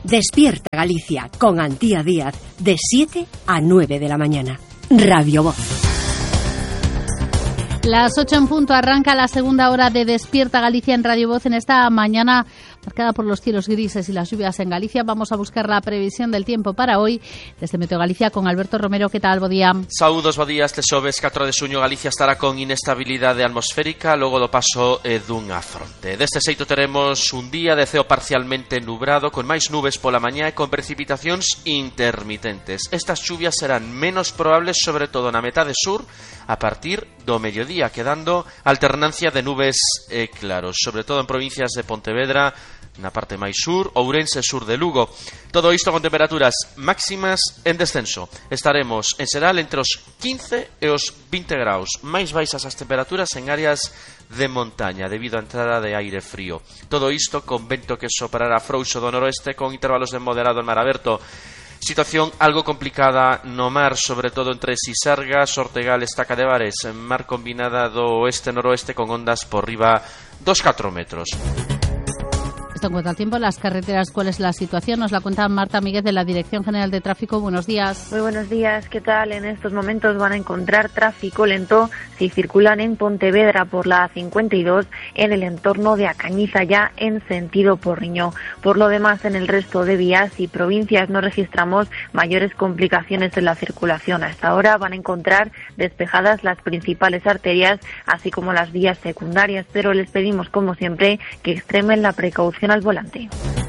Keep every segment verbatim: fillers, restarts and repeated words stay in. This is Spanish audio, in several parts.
Despierta Galicia con Antía Díaz de siete a nueve de la mañana. Radio Voz. Las ocho en punto arranca la segunda hora de Despierta Galicia en Radio Voz en esta mañana marcada por los cielos grises y las lluvias en Galicia. Vamos a buscar la previsión del tiempo para hoy desde Meteo Galicia con Alberto Romero. ¿Qué tal, bo día? Saúdos, bo día. Este xoves catro de xuño Galicia estará con inestabilidade atmosférica logo do paso eh, dunha fronte. Deste xeito teremos un día de ceo parcialmente nubrado con máis nubes pola mañá e con precipitacións intermitentes. Estas chuvias serán menos probables sobre todo na metade sur a partir do mediodía, quedando alternancia de nubes e eh, claros, sobre todo en provincias de Pontevedra, na parte máis sur, Ourense, sur de Lugo. Todo isto con temperaturas máximas en descenso. Estaremos en xeral entre os quince e os vinte graus, máis baixas as temperaturas en áreas de montaña debido á entrada de aire frío. Todo isto con vento que soprará frouxo do noroeste con intervalos de moderado en mar aberto. Situación algo complicada no mar, sobre todo entre Sisargas, Ortegal, Estaca de Bares, mar combinada do oeste-noroeste con ondas por riba dos catro metros. Esto en cuanto al tiempo, las carreteras, ¿cuál es la situación? Nos la cuenta Marta Míguez de la Dirección General de Tráfico. Buenos días. Muy buenos días, ¿qué tal? En estos momentos van a encontrar tráfico lento si circulan en Pontevedra por la A cincuenta y dos en el entorno de Acañiza ya en sentido Porriño. Por lo demás, en el resto de vías y provincias no registramos mayores complicaciones en la circulación. Hasta ahora van a encontrar despejadas las principales arterias, así como las vías secundarias, pero les pedimos, como siempre, que extremen la precaución al volante.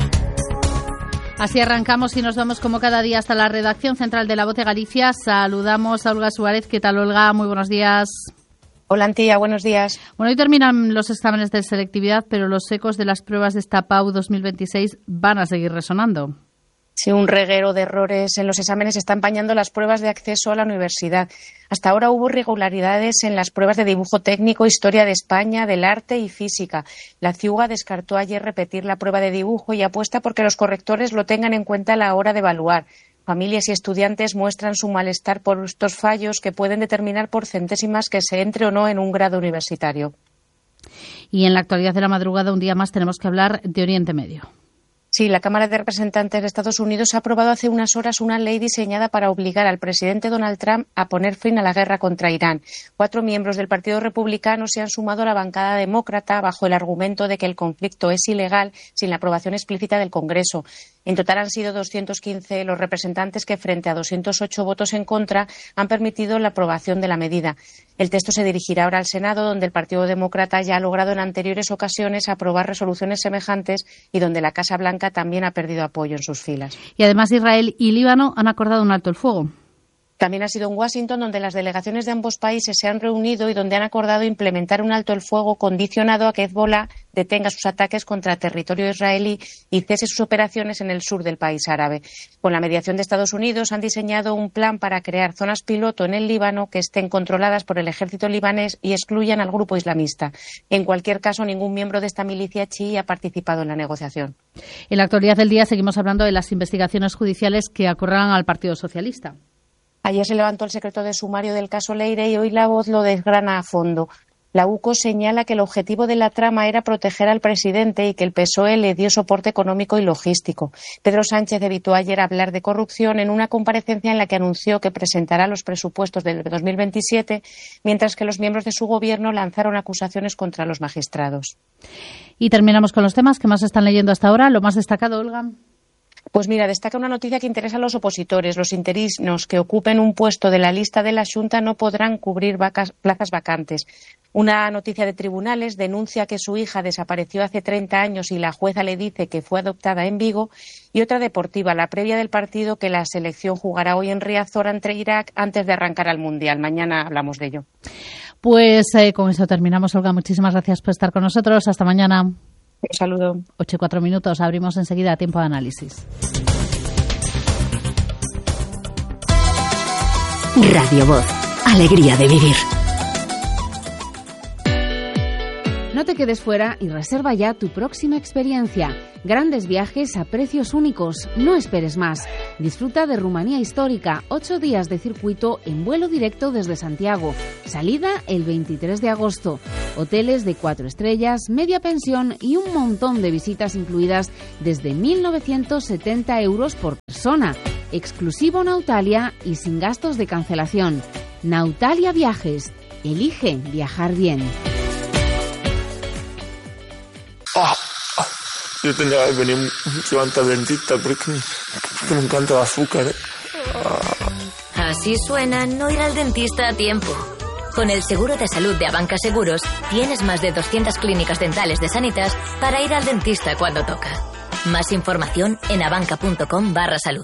Así arrancamos y nos vamos como cada día hasta la redacción central de La Voz de Galicia. Saludamos a Olga Suárez. ¿Qué tal, Olga? Muy buenos días. Hola, Antía, buenos días. Bueno, hoy terminan los exámenes de selectividad, pero los ecos de las pruebas de esta P A U dos mil veintiséis van a seguir resonando. Sí, un reguero de errores en los exámenes está empañando las pruebas de acceso a la universidad. Hasta ahora hubo irregularidades en las pruebas de dibujo técnico, historia de España, del arte y física. La CIUGA descartó ayer repetir la prueba de dibujo y apuesta porque los correctores lo tengan en cuenta a la hora de evaluar. Familias y estudiantes muestran su malestar por estos fallos que pueden determinar por centésimas que se entre o no en un grado universitario. Y en la actualidad de la madrugada, un día más, tenemos que hablar de Oriente Medio. Sí, la Cámara de Representantes de Estados Unidos ha aprobado hace unas horas una ley diseñada para obligar al presidente Donald Trump a poner fin a la guerra contra Irán. Cuatro miembros del Partido Republicano se han sumado a la bancada demócrata bajo el argumento de que el conflicto es ilegal sin la aprobación explícita del Congreso. En total han sido doscientos quince los representantes que, frente a doscientos ocho votos en contra, han permitido la aprobación de la medida. El texto se dirigirá ahora al Senado, donde el Partido Demócrata ya ha logrado en anteriores ocasiones aprobar resoluciones semejantes y donde la Casa Blanca también ha perdido apoyo en sus filas. Y además Israel y Líbano han acordado un alto el fuego. También ha sido en Washington, donde las delegaciones de ambos países se han reunido y donde han acordado implementar un alto el fuego condicionado a que Hezbollah detenga sus ataques contra territorio israelí y cese sus operaciones en el sur del país árabe. Con la mediación de Estados Unidos han diseñado un plan para crear zonas piloto en el Líbano que estén controladas por el ejército libanés y excluyan al grupo islamista. En cualquier caso, ningún miembro de esta milicia chií ha participado en la negociación. En la actualidad del día seguimos hablando de las investigaciones judiciales que acorralan al Partido Socialista. Ayer se levantó el secreto de sumario del caso Leire y hoy La Voz lo desgrana a fondo. La U C O señala que el objetivo de la trama era proteger al presidente y que el P S O E le dio soporte económico y logístico. Pedro Sánchez evitó ayer hablar de corrupción en una comparecencia en la que anunció que presentará los presupuestos del dos mil veintisiete, mientras que los miembros de su gobierno lanzaron acusaciones contra los magistrados. Y terminamos con los temas que más están leyendo hasta ahora. Lo más destacado, Olga. Pues mira, destaca una noticia que interesa a los opositores. Los interinos que ocupen un puesto de la lista de la Xunta no podrán cubrir vacas, plazas vacantes. Una noticia de tribunales denuncia que su hija desapareció hace treinta años y la jueza le dice que fue adoptada en Vigo. Y otra deportiva, la previa del partido que la selección jugará hoy en Riazor ante Irak antes de arrancar al Mundial. Mañana hablamos de ello. Pues eh, con eso terminamos, Olga. Muchísimas gracias por estar con nosotros. Hasta mañana. Un saludo. ocho y cuatro minutos. Abrimos enseguida tiempo de análisis. Radio Voz. Alegría de vivir. No te quedes fuera y reserva ya tu próxima experiencia. Grandes viajes a precios únicos. No esperes más. Disfruta de Rumanía histórica. Ocho días de circuito en vuelo directo desde Santiago. Salida el veintitrés de agosto. Hoteles de cuatro estrellas, media pensión y un montón de visitas incluidas desde mil novecientos setenta euros por persona. Exclusivo Nautalia y sin gastos de cancelación. Nautalia Viajes. Elige viajar bien. Ah, ah, yo tendría que venir antes al dentista porque, porque me encanta el azúcar. ¿eh? Ah. Así suena no ir al dentista a tiempo. Con el seguro de salud de Abanca Seguros tienes más de doscientas clínicas dentales de Sanitas para ir al dentista cuando toca. Más información en abanca.com barra salud.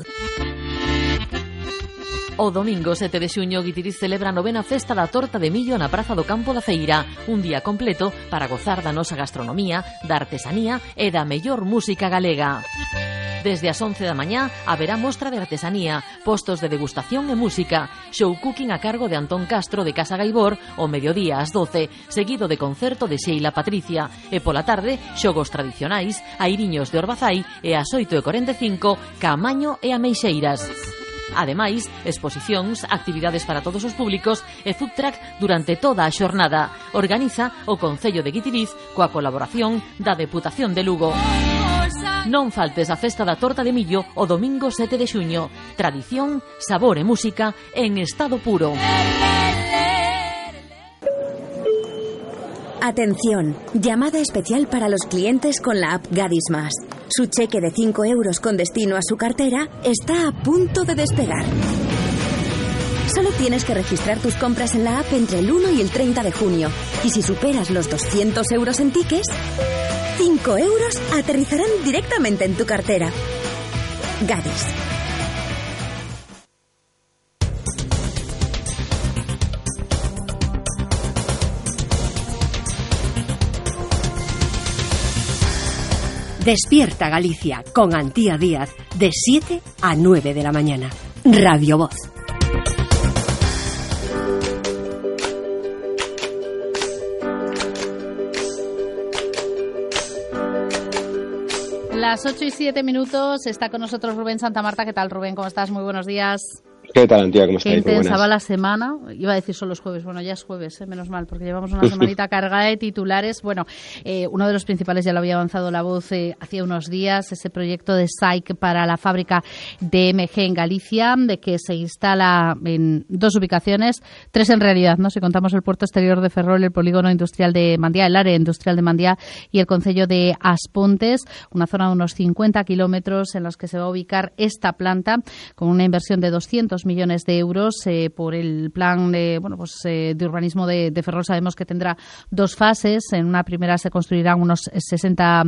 O domingo sete de xuño Guitiriz celebra a novena festa da torta de millo na Praza do Campo da Feira, un día completo para gozar da nosa gastronomía, da artesanía e da mellor música galega. Desde as once da mañá haberá mostra de artesanía, postos de degustación e música, show cooking a cargo de Antón Castro de Casa Gaibor o mediodía ás doce, seguido de concerto de Sheila Patricia, e pola tarde xogos tradicionais, airiños de Orbazai e ás oito e corenta e cinco Caamaño e Ameixeiras. Ademais, exposicións, actividades para todos os públicos e food truck durante toda a xornada. Organiza o Concello de Guitiriz coa colaboración da Deputación de Lugo. Non faltes a festa da torta de millo o domingo sete de xuño. Tradición, sabor e música en estado puro. Atención, llamada especial para los clientes con la app Gadis Más. Su cheque de cinco euros con destino a su cartera está a punto de despegar. Solo tienes que registrar tus compras en la app entre el uno y el treinta de junio. Y si superas los doscientos euros en tickets, cinco euros aterrizarán directamente en tu cartera. Gadis. Despierta Galicia con Antía Díaz de siete a nueve de la mañana. Radio Voz. Las ocho y siete minutos está con nosotros Rubén Santamarta. ¿Qué tal, Rubén? ¿Cómo estás? Muy buenos días. ¿Qué tal, Antía? ¿Cómo estáis? Qué intensa va la semana. Iba a decir solo los jueves. Bueno, ya es jueves, ¿eh? Menos mal, porque llevamos una semanita cargada de titulares. Bueno, eh, uno de los principales ya lo había avanzado La Voz eh, hacía unos días, ese proyecto de S A I C para la fábrica de M G en Galicia, de que se instala en dos ubicaciones, tres en realidad, ¿no? Si contamos el puerto exterior de Ferrol, el polígono industrial de Mandía, el área industrial de Mandía y el concello de Aspontes, una zona de unos cincuenta kilómetros en los que se va a ubicar esta planta con una inversión de doscientos millones de euros eh, por el plan de, bueno, pues, eh, de urbanismo de, de Ferrol. Sabemos que tendrá dos fases. En una primera se construirán unos sesenta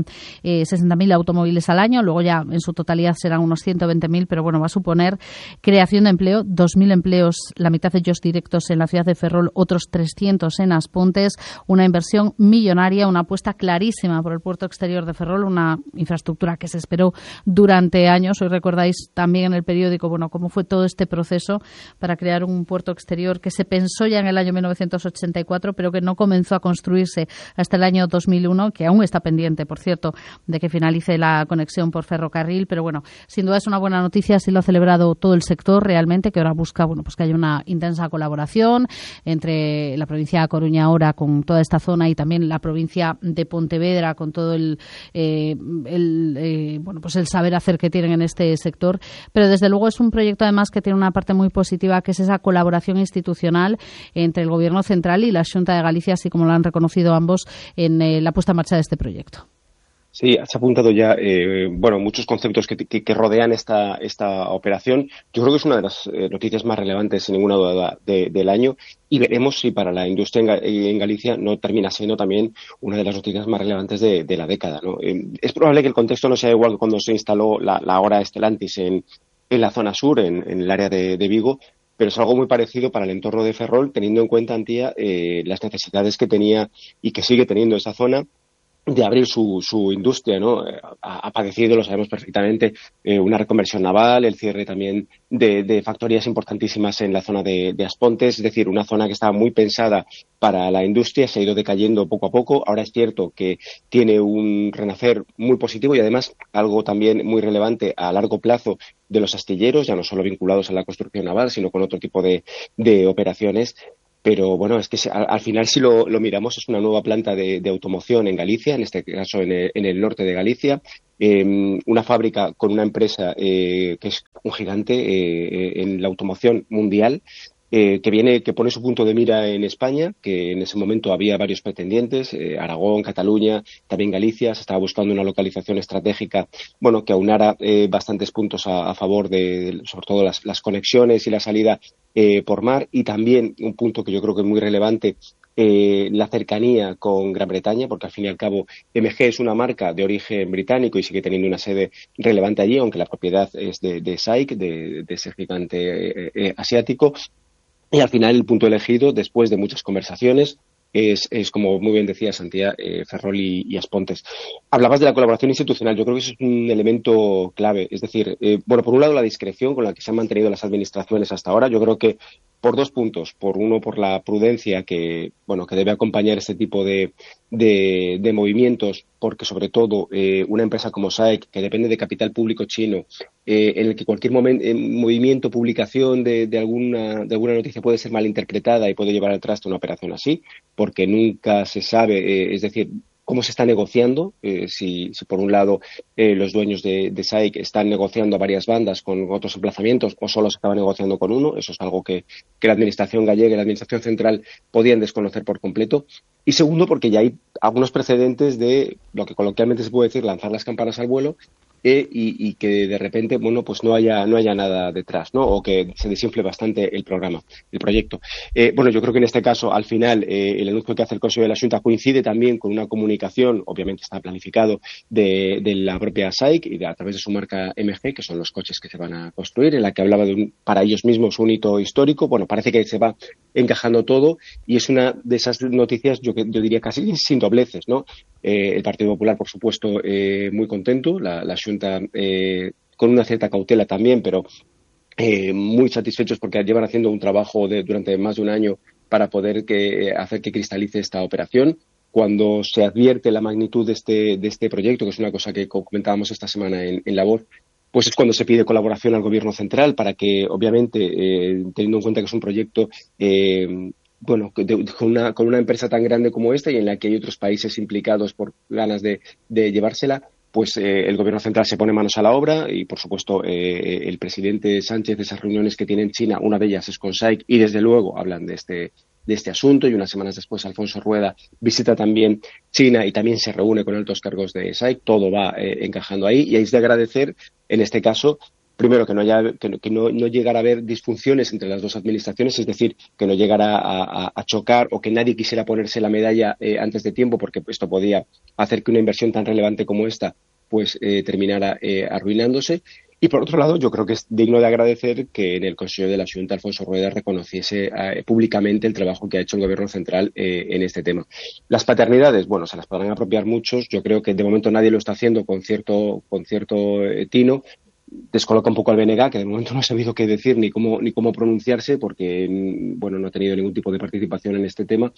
mil automóviles al año, luego ya en su totalidad serán unos ciento veinte mil, pero bueno, va a suponer creación de empleo, dos mil empleos, la mitad de ellos directos en la ciudad de Ferrol, otros trescientos en Aspontes, una inversión millonaria, una apuesta clarísima por el puerto exterior de Ferrol, una infraestructura que se esperó durante años. Hoy recordáis también en el periódico, bueno, cómo fue todo este proceso para crear un puerto exterior que se pensó ya en el año mil novecientos ochenta y cuatro, pero que no comenzó a construirse hasta el año dos mil uno, que aún está pendiente, por cierto, de que finalice la conexión por ferrocarril. Pero bueno, sin duda es una buena noticia, así lo ha celebrado todo el sector realmente, que ahora busca, bueno, pues que haya una intensa colaboración entre la provincia de Coruña ahora con toda esta zona y también la provincia de Pontevedra con todo el, eh, el eh, bueno, pues el saber hacer que tienen en este sector. Pero desde luego es un proyecto además que tiene una parte muy positiva, que es esa colaboración institucional entre el Gobierno central y la Xunta de Galicia, así como lo han reconocido ambos en eh, la puesta en marcha de este proyecto. Sí, has apuntado ya eh, bueno, muchos conceptos que, que, que rodean esta, esta operación. Yo creo que es una de las eh, noticias más relevantes, sin ninguna duda, de, del año, y veremos si para la industria en, en Galicia no termina siendo también una de las noticias más relevantes de, de la década, ¿no? Eh, es probable que el contexto no sea igual que cuando se instaló la, la ahora Stellantis en, en la zona sur, en, en el área de, de Vigo, pero es algo muy parecido para el entorno de Ferrol, teniendo en cuenta, Antía, eh, las necesidades que tenía y que sigue teniendo esa zona de abrir su, su industria, ¿no? Ha, ha padecido, lo sabemos perfectamente, eh, una reconversión naval, el cierre también de, de factorías importantísimas en la zona de, de Aspontes, es decir, una zona que estaba muy pensada para la industria, se ha ido decayendo poco a poco. Ahora es cierto que tiene un renacer muy positivo y además algo también muy relevante a largo plazo de los astilleros, ya no solo vinculados a la construcción naval, sino con otro tipo de, de operaciones. Pero bueno, es que se, al, al final si lo, lo miramos es una nueva planta de, de automoción en Galicia, en este caso en el, en el norte de Galicia, eh, una fábrica con una empresa eh, que es un gigante eh, en la automoción mundial, eh, que viene, que pone su punto de mira en España, que en ese momento había varios pretendientes, eh, Aragón, Cataluña, también Galicia, se estaba buscando una localización estratégica, bueno, que aunara eh, bastantes puntos a, a favor de, sobre todo las, las conexiones y la salida Eh, por mar, y también un punto que yo creo que es muy relevante, eh, la cercanía con Gran Bretaña, porque al fin y al cabo M G es una marca de origen británico y sigue teniendo una sede relevante allí, aunque la propiedad es de, de S A I C, de, de ese gigante eh, eh, asiático. Y al final el punto elegido, después de muchas conversaciones, es, es como muy bien decía Santiago, eh, Ferrol y, y Aspontes. Hablabas de la colaboración institucional, yo creo que eso es un elemento clave, es decir, eh, bueno, por un lado la discreción con la que se han mantenido las administraciones hasta ahora, yo creo que por dos puntos, por uno por la prudencia que, bueno, que debe acompañar este tipo de, de, de movimientos, porque sobre todo eh, una empresa como S A I C, que depende de capital público chino, eh, en el que cualquier momento, eh, movimiento, publicación de, de, alguna, de alguna noticia puede ser malinterpretada y puede llevar al traste una operación así, porque nunca se sabe, eh, es decir, cómo se está negociando, eh, si, si por un lado eh, los dueños de, de S A I C están negociando a varias bandas con otros emplazamientos o solo se acaba negociando con uno, eso es algo que, que la administración gallega y la administración central podían desconocer por completo. Y segundo, porque ya hay algunos precedentes de lo que coloquialmente se puede decir lanzar las campanas al vuelo, eh, y, y que de repente, bueno, pues no haya no haya nada detrás, ¿no? O que se desinfle bastante el programa, el proyecto. Eh, bueno, yo creo que en este caso, al final, eh, el anuncio que hace el Consejo de la Xunta coincide también con una comunicación, obviamente está planificado, de, de la propia S A I C y de, a través de su marca M G, que son los coches que se van a construir, en la que hablaba de un, para ellos mismos un hito histórico. Bueno, parece que se va encajando todo y es una de esas noticias, yo, yo diría casi sin dobleces, ¿no? Eh, el Partido Popular, por supuesto, eh, muy contento, la, la Xunta eh, con una cierta cautela también, pero eh, muy satisfechos porque llevan haciendo un trabajo de, durante más de un año para poder que, hacer que cristalice esta operación. Cuando se advierte la magnitud de este, de este proyecto, que es una cosa que comentábamos esta semana en, en La Voz, pues es cuando se pide colaboración al Gobierno central para que, obviamente, eh, teniendo en cuenta que es un proyecto eh, bueno, de, con, una, con una empresa tan grande como esta y en la que hay otros países implicados por ganas de, de llevársela, pues eh, el Gobierno central se pone manos a la obra y, por supuesto, eh, el presidente Sánchez, esas reuniones que tiene en China, una de ellas es con S A I C y, desde luego, hablan de este de este asunto, y unas semanas después Alfonso Rueda visita también China y también se reúne con altos cargos de S A I C. Todo va eh, encajando ahí y es de agradecer, en este caso, primero, que no haya que, no, que no, no llegara a haber disfunciones entre las dos administraciones, es decir, que no llegara a, a, a chocar o que nadie quisiera ponerse la medalla eh, antes de tiempo, porque esto podía hacer que una inversión tan relevante como esta pues eh, terminara eh, arruinándose. Y por otro lado, yo creo que es digno de agradecer que en el Consejo de la Xunta Alfonso Rueda reconociese eh, públicamente el trabajo que ha hecho el Gobierno central eh, en este tema. Las paternidades, bueno, se las podrán apropiar muchos. Yo creo que de momento nadie lo está haciendo con cierto, con cierto eh, tino. Descoloca un poco al B N G, que de momento no ha sabido qué decir ni cómo ni cómo pronunciarse, porque bueno, no ha tenido ningún tipo de participación en este tema,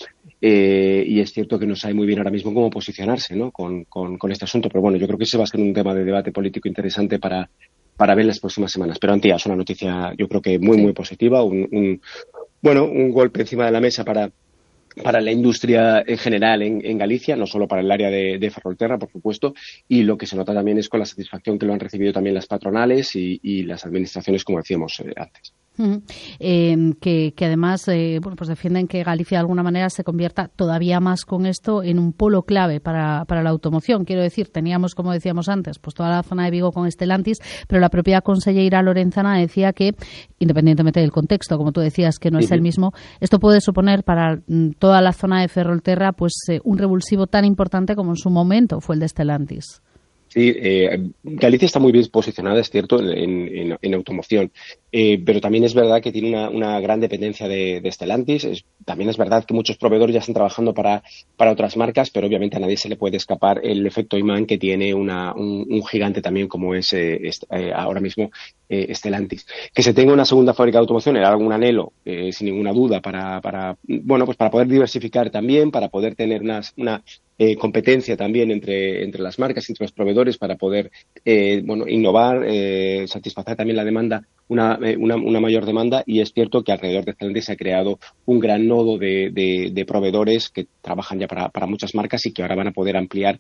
eh, y es cierto que no sabe muy bien ahora mismo cómo posicionarse, ¿no? con, con, con este asunto, pero bueno, yo creo que ese va a ser un tema de debate político interesante para, para ver las próximas semanas. Pero, Antía, es una noticia, yo creo que muy, muy positiva, un, un bueno, un golpe encima de la mesa para para la industria en general en, en Galicia, no solo para el área de, de Ferrolterra, por supuesto, y lo que se nota también es con la satisfacción que lo han recibido también las patronales y, y las administraciones, como decíamos eh, antes. Uh-huh. Eh, que, que además eh, bueno, pues defienden que Galicia de alguna manera se convierta todavía más con esto en un polo clave para, para la automoción. Quiero decir, teníamos, como decíamos antes, pues toda la zona de Vigo con Stellantis, pero la propia conselleira Lorenzana decía que, independientemente del contexto, como tú decías, que no es uh-huh. el mismo, esto puede suponer para mm, toda la zona de Ferrolterra pues eh, un revulsivo tan importante como en su momento fue el de Stellantis. Sí, eh, Galicia está muy bien posicionada, es cierto, en, en, en automoción, eh, pero también es verdad que tiene una, una gran dependencia de, de Stellantis. Es, también es verdad que muchos proveedores ya están trabajando para, para otras marcas, pero obviamente a nadie se le puede escapar el efecto imán que tiene una, un, un gigante también como es eh, est, eh, ahora mismo eh, Stellantis. Que se tenga una segunda fábrica de automoción era algún anhelo, eh, sin ninguna duda, para, para, bueno, pues para poder diversificar también, para poder tener unas, una Eh, competencia también entre, entre las marcas, entre los proveedores para poder eh, bueno, innovar, eh, satisfacer también la demanda, una, eh, una, una mayor demanda, y es cierto que alrededor de Stellantis se ha creado un gran nodo de, de, de proveedores que trabajan ya para, para muchas marcas y que ahora van a poder ampliar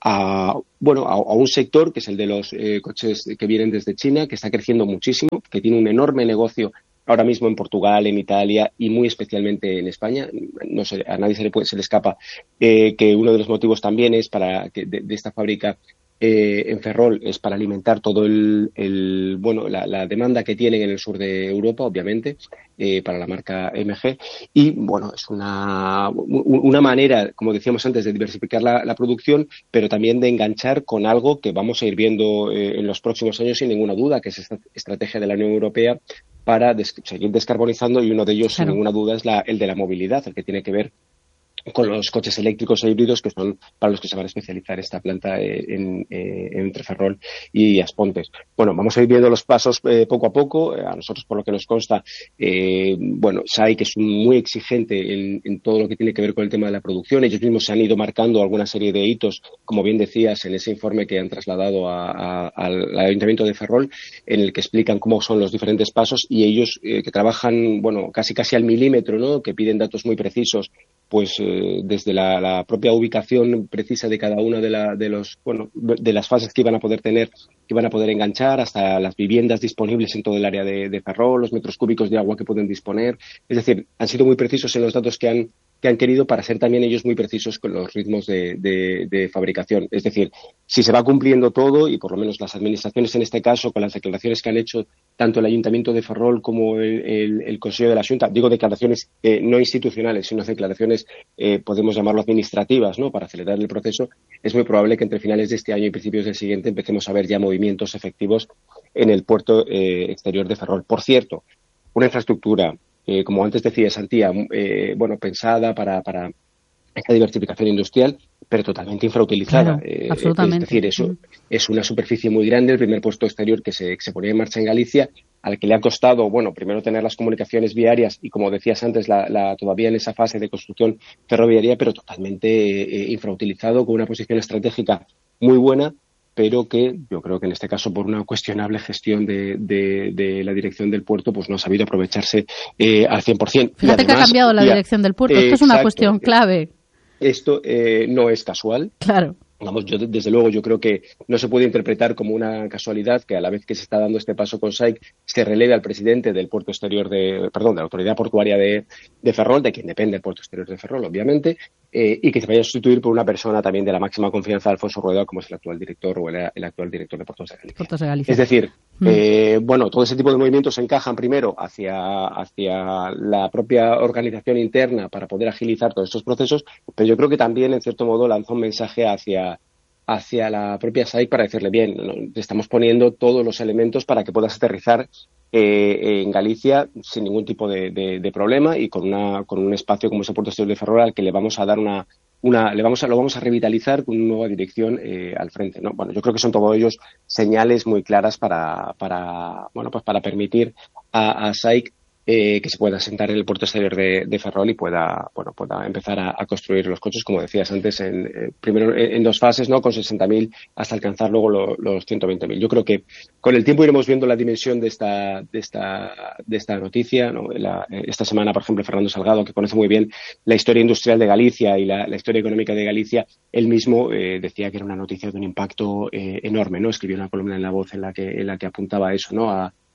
a, bueno, a, a un sector que es el de los eh, coches que vienen desde China, que está creciendo muchísimo, que tiene un enorme negocio ahora mismo en Portugal, en Italia y muy especialmente en España. No sé, a nadie se le, puede, se le escapa eh, que uno de los motivos también es para que de, de esta fábrica eh, en Ferrol es para alimentar todo el, el bueno la, la demanda que tienen en el sur de Europa, obviamente, eh, para la marca M G. Y bueno, es una, una manera, como decíamos antes, de diversificar la, la producción, pero también de enganchar con algo que vamos a ir viendo eh, en los próximos años sin ninguna duda, que es esta estrategia de la Unión Europea para des- seguir descarbonizando, y uno de ellos, claro, sin ninguna duda, es la, el de la movilidad, el que tiene que ver con los coches eléctricos e híbridos, que son para los que se van a especializar esta planta en, en, entre Ferrol y Aspontes. Bueno, vamos a ir viendo los pasos eh, poco a poco. A nosotros, por lo que nos consta, eh, bueno, S A I, que es muy exigente en, en todo lo que tiene que ver con el tema de la producción. Ellos mismos se han ido marcando alguna serie de hitos, como bien decías, en ese informe que han trasladado a, a, al Ayuntamiento de Ferrol, en el que explican cómo son los diferentes pasos, y ellos eh, que trabajan, bueno, casi casi al milímetro, ¿no?, que piden datos muy precisos, pues eh, desde la, la propia ubicación precisa de cada una de, la, de los bueno de las fases que iban a poder tener, que iban a poder enganchar, hasta las viviendas disponibles en todo el área de, de Ferrol, los metros cúbicos de agua que pueden disponer. Es decir, han sido muy precisos en los datos que han que han querido, para ser también ellos muy precisos con los ritmos de, de, de fabricación. Es decir, si se va cumpliendo todo, y por lo menos las administraciones en este caso, con las declaraciones que han hecho tanto el Ayuntamiento de Ferrol como el, el, el Consejo de la Xunta, digo declaraciones eh, no institucionales, sino declaraciones, eh, podemos llamarlo administrativas, ¿no?, para acelerar el proceso, es muy probable que entre finales de este año y principios del siguiente empecemos a ver ya movimientos efectivos en el puerto eh, exterior de Ferrol. Por cierto, una infraestructura, Eh, como antes decía Santía, eh, bueno, pensada para, para esta diversificación industrial, pero totalmente infrautilizada. Claro, eh, absolutamente. Es decir, eso mm. es una superficie muy grande, el primer puesto exterior que se, que se ponía en marcha en Galicia, al que le ha costado, bueno, primero tener las comunicaciones viarias y, como decías antes, la, la, todavía en esa fase de construcción ferroviaria, pero totalmente eh, infrautilizado, con una posición estratégica muy buena, pero que yo creo que en este caso, por una cuestionable gestión de, de, de la dirección del puerto, pues no ha sabido aprovecharse eh, al cien por ciento. Fíjate, y además, que ha cambiado la dirección del puerto. Eh, Esto es una exacto, cuestión clave. Esto eh, no es casual. Claro. Vamos, yo desde luego yo creo que no se puede interpretar como una casualidad que, a la vez que se está dando este paso con S A I, se releve al presidente del puerto exterior de, perdón, de la autoridad portuaria de, de Ferrol, de quien depende el puerto exterior de Ferrol, obviamente, eh, y que se vaya a sustituir por una persona también de la máxima confianza de Alfonso Rueda, como es el actual director o el, el actual director de Puertos de Galicia. Puertos de Galicia. Es decir, mm. eh, bueno, todo ese tipo de movimientos se encajan primero hacia, hacia la propia organización interna para poder agilizar todos estos procesos, pero yo creo que también, en cierto modo, lanza un mensaje hacia hacia la propia S A I para decirle, bien, ¿no?, estamos poniendo todos los elementos para que puedas aterrizar eh, en Galicia sin ningún tipo de, de, de problema, y con una con un espacio como ese puerto exterior de Ferrol al que le vamos a dar una una le vamos a lo vamos a revitalizar con una nueva dirección eh, al frente, ¿no? Bueno, yo creo que son todos ellos señales muy claras para para bueno pues para permitir a, a S A I Eh, que se pueda asentar en el puerto exterior de, de Ferrol y pueda bueno pueda empezar a, a construir los coches, como decías antes, en, eh, primero en, en dos fases, ¿no?, con sesenta mil hasta alcanzar luego lo, los ciento veinte mil. Yo creo que con el tiempo iremos viendo la dimensión de esta de esta de esta noticia, ¿no? La, esta semana, por ejemplo, Fernando Salgado, que conoce muy bien la historia industrial de Galicia y la, la historia económica de Galicia, él mismo eh, decía que era una noticia de un impacto eh, enorme, ¿no? Escribió una columna en La Voz en la que en la que apuntaba eso, ¿no?, a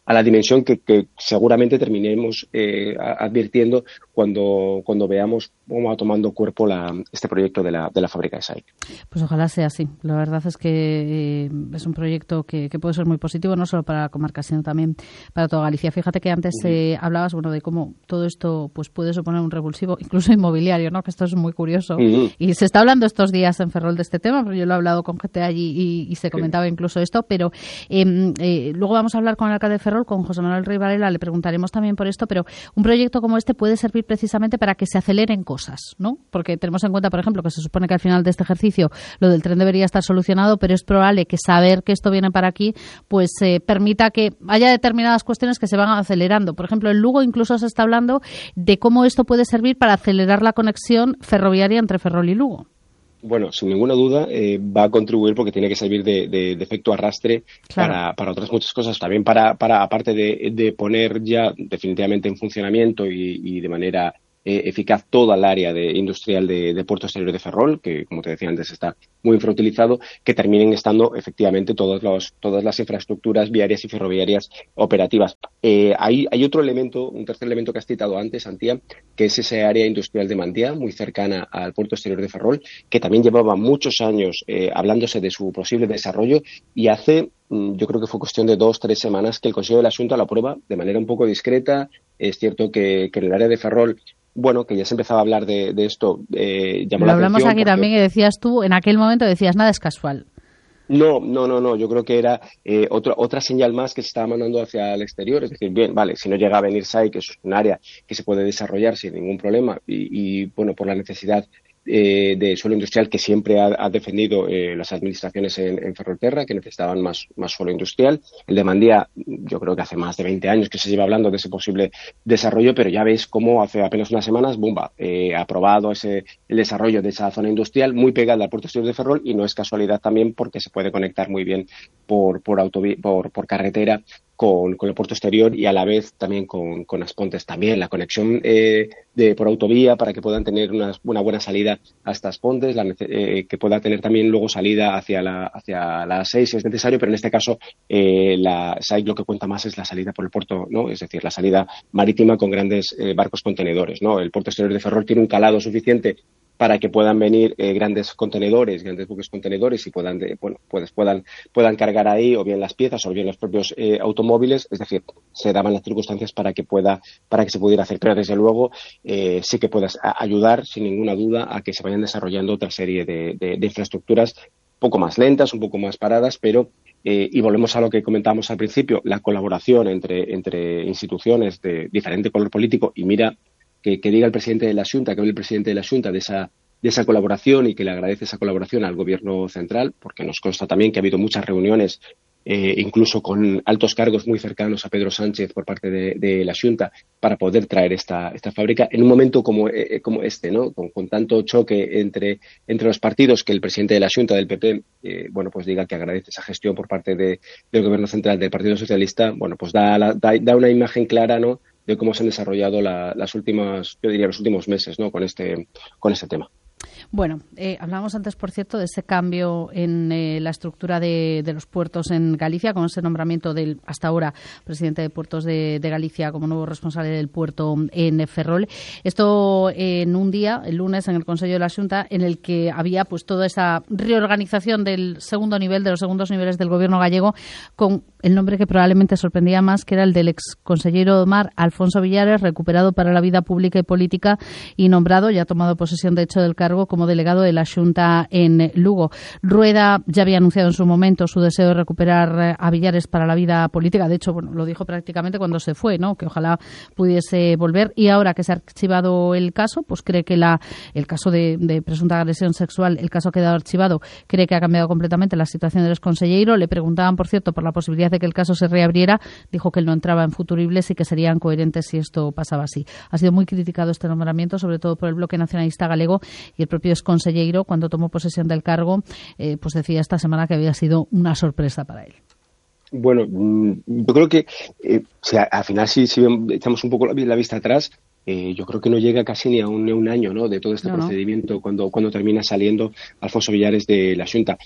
a la dimensión que, que seguramente terminemos eh, advirtiendo cuando, cuando veamos cómo va tomando cuerpo la, este proyecto de la, de la fábrica de S A I C. Pues ojalá sea así. La verdad es que eh, es un proyecto que, que puede ser muy positivo, no solo para la comarca, sino también para toda Galicia. Fíjate que antes eh, hablabas bueno, de cómo todo esto pues puede suponer un revulsivo, incluso inmobiliario, ¿no? Que esto es muy curioso. Uh-huh. Y se está hablando estos días en Ferrol de este tema, pero yo lo he hablado con gente allí y, y se comentaba sí. incluso esto, pero eh, eh, luego vamos a hablar con el alcalde de Ferrol, con José Manuel Rey Varela, le preguntaremos también por esto, pero un proyecto como este puede servir precisamente para que se aceleren cosas, ¿no? Porque tenemos en cuenta, por ejemplo, que se supone que al final de este ejercicio lo del tren debería estar solucionado, pero es probable que saber que esto viene para aquí pues eh, permita que haya determinadas cuestiones que se van acelerando. Por ejemplo, en Lugo incluso se está hablando de cómo esto puede servir para acelerar la conexión ferroviaria entre Ferrol y Lugo. Bueno, sin ninguna duda eh, va a contribuir porque tiene que servir de, de, de efecto arrastre claro. para, para otras muchas cosas. También para, para aparte de, de poner ya definitivamente en funcionamiento y, y de manera eh, eficaz toda el área de, industrial de, de Puerto Exterior de Ferrol, que como te decía antes está muy infrautilizado, que terminen estando efectivamente todos los, todas las infraestructuras viarias y ferroviarias operativas. Eh, hay, hay otro elemento, un tercer elemento que has citado antes, Antía, que es ese área industrial de Mandía, muy cercana al Puerto Exterior de Ferrol, que también llevaba muchos años eh, hablándose de su posible desarrollo y hace, yo creo que fue cuestión de dos, tres semanas que el Consejo de la Xunta lo aprueba de manera un poco discreta. Es cierto que, que en el área de Ferrol, bueno, que ya se empezaba a hablar de, de esto, eh, llamó lo la hablamos atención. Aquí porque... también, y decías tú, en aquel momento decías, nada es casual. No, no, no, no. Yo creo que era eh, otra otra señal más que se estaba mandando hacia el exterior. Es decir, bien, vale, si no llega a venir S A I, que es un área que se puede desarrollar sin ningún problema y, y bueno, por la necesidad eh, de suelo industrial que siempre ha, ha defendido eh, las administraciones en, en Ferrolterra, que necesitaban más, más suelo industrial. El de Mandía, yo creo que hace más de veinte años que se lleva hablando de ese posible desarrollo, pero ya ves cómo hace apenas unas semanas, ¡bumba!, eh, aprobado ese, el desarrollo de esa zona industrial muy pegada al Puerto Exterior de Ferrol, y no es casualidad también porque se puede conectar muy bien por, por, autovi- por, por carretera Con, con el puerto exterior y a la vez también con, con Aspontes. También la conexión eh, de por autovía para que puedan tener una, una buena salida hasta Aspontes, la, eh, que pueda tener también luego salida hacia la hacia la seis si es necesario, pero en este caso eh, la S A I lo que cuenta más es la salida por el puerto, ¿no? Es decir, la salida marítima con grandes eh, barcos contenedores, ¿no? El puerto exterior de Ferrol tiene un calado suficiente para que puedan venir eh, grandes contenedores, grandes buques contenedores y puedan, de, bueno, pues puedan, puedan cargar ahí o bien las piezas o bien los propios eh, automóviles. Es decir, se daban las circunstancias para que pueda, para que se pudiera hacer. Pero desde luego eh, sí que puedas ayudar sin ninguna duda a que se vayan desarrollando otra serie de, de, de infraestructuras un poco más lentas, un poco más paradas, pero eh, y volvemos a lo que comentábamos al principio, la colaboración entre, entre instituciones de diferente color político. Y mira, Que, que diga el presidente de la Xunta, que hable el presidente de la Xunta de esa, de esa colaboración y que le agradece esa colaboración al Gobierno central, porque nos consta también que ha habido muchas reuniones, eh, incluso con altos cargos muy cercanos a Pedro Sánchez por parte de, de la Xunta, para poder traer esta, esta fábrica en un momento como, eh, como este, ¿no? Con, con tanto choque entre, entre los partidos, que el presidente de la Xunta del P P, eh, bueno, pues diga que agradece esa gestión por parte de, del Gobierno central del Partido Socialista. Bueno, pues da, la, da, da una imagen clara, ¿no?, de cómo se han desarrollado la, las últimas, yo diría los últimos meses, ¿no?, con este, con este tema. Bueno, eh, hablábamos antes, por cierto, de ese cambio en eh, la estructura de, de los puertos en Galicia, con ese nombramiento del, hasta ahora, presidente de Puertos de, de Galicia como nuevo responsable del puerto en Ferrol. Esto eh, en un día, el lunes, en el Consejo de la Xunta, en el que había pues toda esa reorganización del segundo nivel, de los segundos niveles del Gobierno gallego, con el nombre que probablemente sorprendía más, que era el del ex consellero de Mar, Alfonso Villares, recuperado para la vida pública y política y nombrado, ya ha tomado posesión de hecho del cargo, como delegado de la Xunta en Lugo. Rueda ya había anunciado en su momento su deseo de recuperar a Villares para la vida política. De hecho, bueno, lo dijo prácticamente cuando se fue, ¿no?, que ojalá pudiese volver. Y ahora que se ha archivado el caso, pues cree que la el caso de, de presunta agresión sexual, el caso ha quedado archivado, cree que ha cambiado completamente la situación del exconsellero. Le preguntaban, por cierto, por la posibilidad de que el caso se reabriera. Dijo que él no entraba en futuribles y que serían coherentes si esto pasaba así. Ha sido muy criticado este nombramiento, sobre todo por el Bloque Nacionalista Galego, y el propio exconsellero, cuando tomó posesión del cargo, eh, pues decía esta semana que había sido una sorpresa para él. Bueno, yo creo que eh, si a, al final si, si echamos un poco la, la vista atrás, eh, yo creo que no llega casi ni a un, ni a un año, ¿no?, de todo este no, procedimiento no. cuando cuando termina saliendo Alfonso Villares de la Xunta.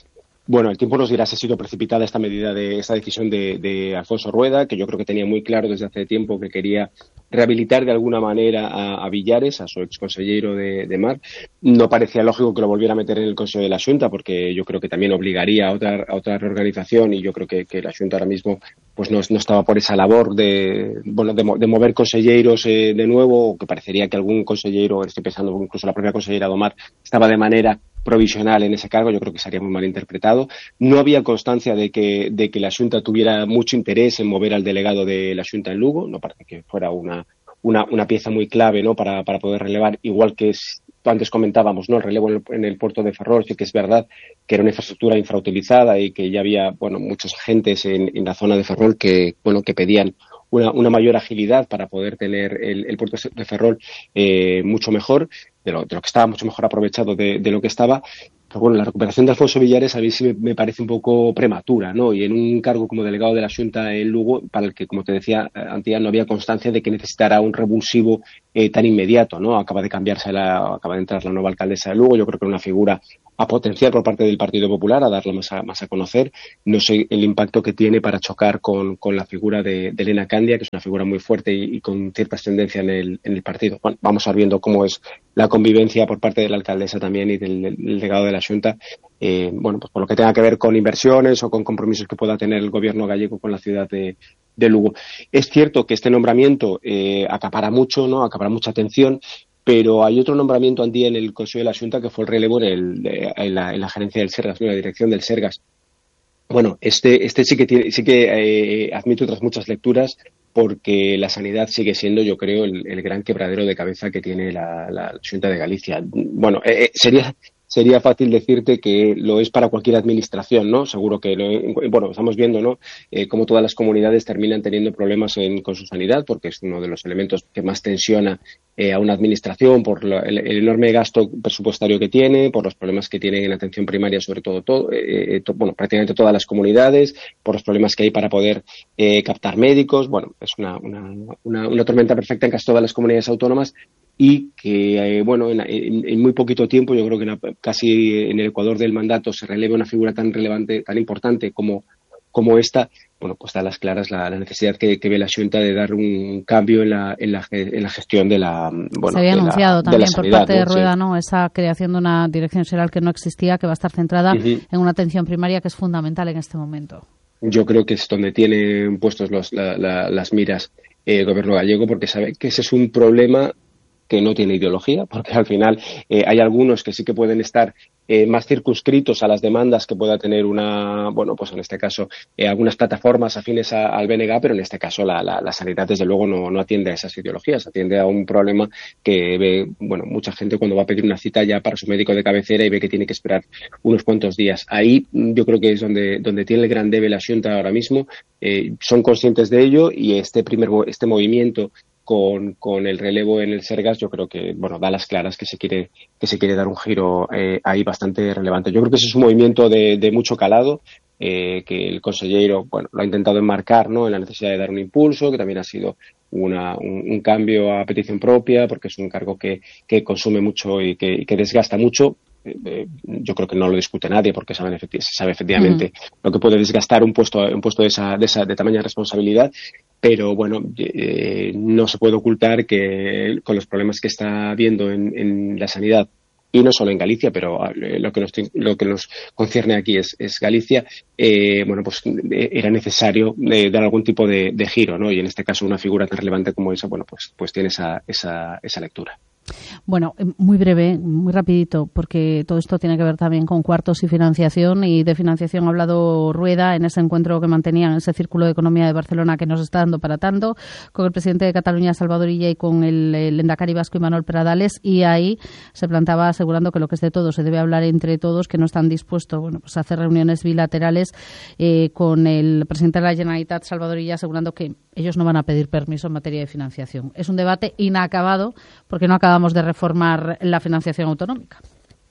Bueno, el tiempo nos dirá si ha sido precipitada esta medida, de esta decisión de, de Alfonso Rueda, que yo creo que tenía muy claro desde hace tiempo que quería rehabilitar de alguna manera a, a Villares, a su exconsellero de, de Mar. No parecía lógico que lo volviera a meter en el Consejo de la Xunta, porque yo creo que también obligaría a otra, a otra reorganización, y yo creo que, que la Xunta ahora mismo pues no, no estaba por esa labor de, bueno, de, de mover conselleiros eh, de nuevo, o que parecería que algún consellero, estoy pensando incluso la propia consellera Domar, estaba de manera provisional en ese cargo. Yo creo que sería muy mal interpretado. No había constancia de que, de que la Xunta tuviera mucho interés en mover al delegado de la Xunta en Lugo. No parece que fuera una, una, una pieza muy clave, ¿no?, para, para poder relevar, igual que es, antes comentábamos, ¿no?, el relevo en el, en el puerto de Ferrol. Sí que es verdad que era una infraestructura infrautilizada y que ya había, bueno, muchos agentes en, en la zona de Ferrol que, bueno, que pedían Una, una mayor agilidad para poder tener el, el puerto de Ferrol eh, mucho mejor, de lo, de lo que estaba, mucho mejor aprovechado de, de lo que estaba. Pero bueno, la recuperación de Alfonso Villares a mí sí me, me parece un poco prematura, ¿no? Y en un cargo como delegado de la Xunta en Lugo, para el que, como te decía, Antía, no había constancia de que necesitara un revulsivo eh, tan inmediato, ¿no? Acaba de cambiarse la, acaba de entrar la nueva alcaldesa de Lugo. Yo creo que era una figura a potenciar por parte del Partido Popular, a darla más a, más a conocer. No sé el impacto que tiene para chocar con, con la figura de, de Elena Candia, que es una figura muy fuerte y, y con cierta ascendencia en el, en el partido. Bueno, vamos a ver viendo cómo es la convivencia por parte de la alcaldesa también y del, del delegado de la Xunta. Eh, bueno, pues por lo que tenga que ver con inversiones o con compromisos que pueda tener el gobierno gallego con la ciudad de, de Lugo. Es cierto que este nombramiento eh, acapara mucho, ¿no? Acapara mucha atención. Pero hay otro nombramiento andía en el Consejo de la Xunta, que fue el relevo en, el, en, la, en la gerencia del Sergas, en la dirección del Sergas. Bueno, este, este sí que tiene, sí que eh, admite otras muchas lecturas, porque la sanidad sigue siendo, yo creo, el, el gran quebradero de cabeza que tiene la, la Xunta de Galicia. Bueno, eh, sería sería fácil decirte que lo es para cualquier administración, ¿no? Seguro que, lo, bueno, estamos viendo, ¿no?, eh, cómo todas las comunidades terminan teniendo problemas en, con su sanidad, porque es uno de los elementos que más tensiona eh, a una administración por la, el, el enorme gasto presupuestario que tiene, por los problemas que tienen en atención primaria, sobre todo, todo eh, to, bueno, prácticamente todas las comunidades, por los problemas que hay para poder eh, captar médicos. Bueno, es una, una, una, una tormenta perfecta en casi todas las comunidades autónomas. Y que, eh, bueno, en, en, en muy poquito tiempo, yo creo que en, casi en el ecuador del mandato, se releve una figura tan relevante, tan importante como, como esta. Bueno, pues está a las claras la, la necesidad que, que ve la Xunta de dar un cambio en la, en la, en la gestión de la, bueno, se había de anunciado la, también de la por sanidad, parte de ¿no? Rueda, sí. ¿no?, esa creación de una dirección general que no existía, que va a estar centrada uh-huh. en una atención primaria que es fundamental en este momento. Yo creo que es donde tienen puestos los, la, la, las miras eh, el gobierno gallego, porque sabe que ese es un problema que no tiene ideología, porque al final eh, hay algunos que sí que pueden estar eh, más circunscritos a las demandas que pueda tener una, bueno, pues en este caso, eh, algunas plataformas afines a, al B N G, pero en este caso la, la, la sanidad, desde luego, no, no atiende a esas ideologías, atiende a un problema que ve, bueno, mucha gente cuando va a pedir una cita ya para su médico de cabecera y ve que tiene que esperar unos cuantos días. Ahí yo creo que es donde, donde tiene el gran debe la Xunta ahora mismo. Eh, son conscientes de ello, y este primer, este movimiento Con, con el relevo en el Sergas, yo creo que, bueno, da las claras que se quiere que se quiere dar un giro eh, ahí bastante relevante. Yo creo que ese es un movimiento de, de mucho calado, eh, que el consellero, bueno, lo ha intentado enmarcar, ¿no?, en la necesidad de dar un impulso, que también ha sido una, un, un cambio a petición propia, porque es un cargo que, que consume mucho y que, y que desgasta mucho. Eh, yo creo que no lo discute nadie, porque saben efecti- se sabe efectivamente uh-huh. lo que puede desgastar un puesto un puesto de esa de esa de tamaña responsabilidad, pero bueno, eh, no se puede ocultar que con los problemas que está habiendo en, en la sanidad, y no solo en Galicia, pero eh, lo que nos lo que nos concierne aquí es, es Galicia, eh, bueno, pues eh, era necesario eh, dar algún tipo de, de giro, ¿no? Y en este caso una figura tan relevante como esa, bueno, pues pues tiene esa esa esa lectura. Bueno, muy breve, muy rapidito, porque todo esto tiene que ver también con cuartos y financiación, y de financiación ha hablado Rueda en ese encuentro que mantenían en ese Círculo de Economía de Barcelona, que nos está dando para tanto, con el presidente de Cataluña, Salvador Illa, y con el, el Lehendakari vasco, Imanol Pradales, y ahí se plantaba asegurando que lo que es de todos se debe hablar entre todos, que no están dispuestos, bueno, pues a hacer reuniones bilaterales eh, con el presidente de la Generalitat, Salvador Illa, asegurando que ellos no van a pedir permiso en materia de financiación. Es un debate inacabado, porque no acabamos de reformar la financiación autonómica.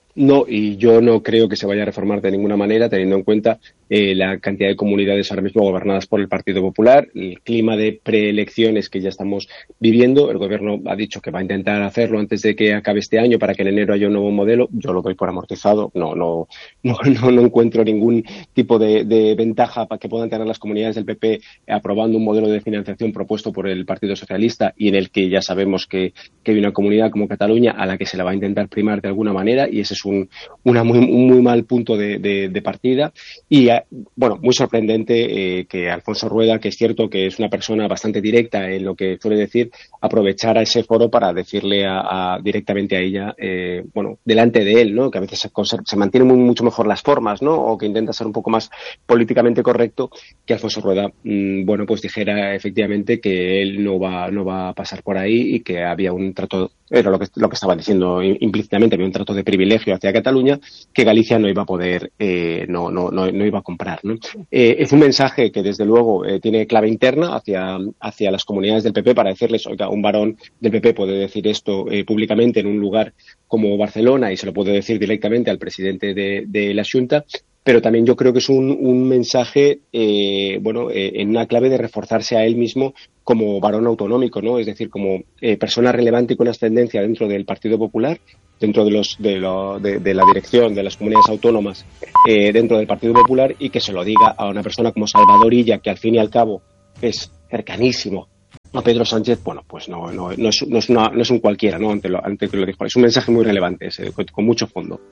No, y yo no creo que se vaya a reformar de ninguna manera, teniendo en cuenta eh, la cantidad de comunidades ahora mismo gobernadas por el Partido Popular, el clima de preelecciones que ya estamos viviendo. El Gobierno ha dicho que va a intentar hacerlo antes de que acabe este año para que en enero haya un nuevo modelo. Yo lo doy por amortizado. No, no, no, no, no encuentro ningún tipo de, de ventaja para que puedan tener las comunidades del P P aprobando un modelo de financiación propuesto por el Partido Socialista y en el que ya sabemos que, que hay una comunidad como Cataluña a la que se la va a intentar primar de alguna manera, y ese es un, una muy, un muy mal punto de, de, de partida. Y bueno, muy sorprendente eh, que Alfonso Rueda, que es cierto que es una persona bastante directa en lo que suele decir, aprovechara ese foro para decirle a, a, directamente a ella, eh, bueno, delante de él, ¿no? Que a veces se, se mantienen muy, mucho mejor las formas, ¿no? O que intenta ser un poco más políticamente correcto, que Alfonso Rueda, mmm, bueno, pues dijera efectivamente que él no va, no va a pasar por ahí y que había un trato, era lo que, lo que estaba diciendo implícitamente, había un trato de privilegio hacia Cataluña que Galicia no iba a poder, eh, no, no, no, no iba a comprar, ¿no? Eh, es un mensaje que desde luego eh, tiene clave interna hacia, hacia las comunidades del P P para decirles, oiga, un varón del P P puede decir esto eh, públicamente en un lugar como Barcelona y se lo puede decir directamente al presidente de, de la Xunta, pero también yo creo que es un, un mensaje, eh, bueno, eh, en una clave de reforzarse a él mismo como varón autonómico, ¿no? Es decir, como eh, persona relevante y con ascendencia dentro del Partido Popular, dentro de los de, lo, de, de la dirección de las comunidades autónomas eh, dentro del Partido Popular, y que se lo diga a una persona como Salvador Illa, que al fin y al cabo es cercanísimo a Pedro Sánchez. Bueno, pues no, no, no, es, no, es, una, no es un cualquiera, ¿no? Ante lo, ante que lo dijo. Es un mensaje muy relevante, ese, con, con mucho fondo.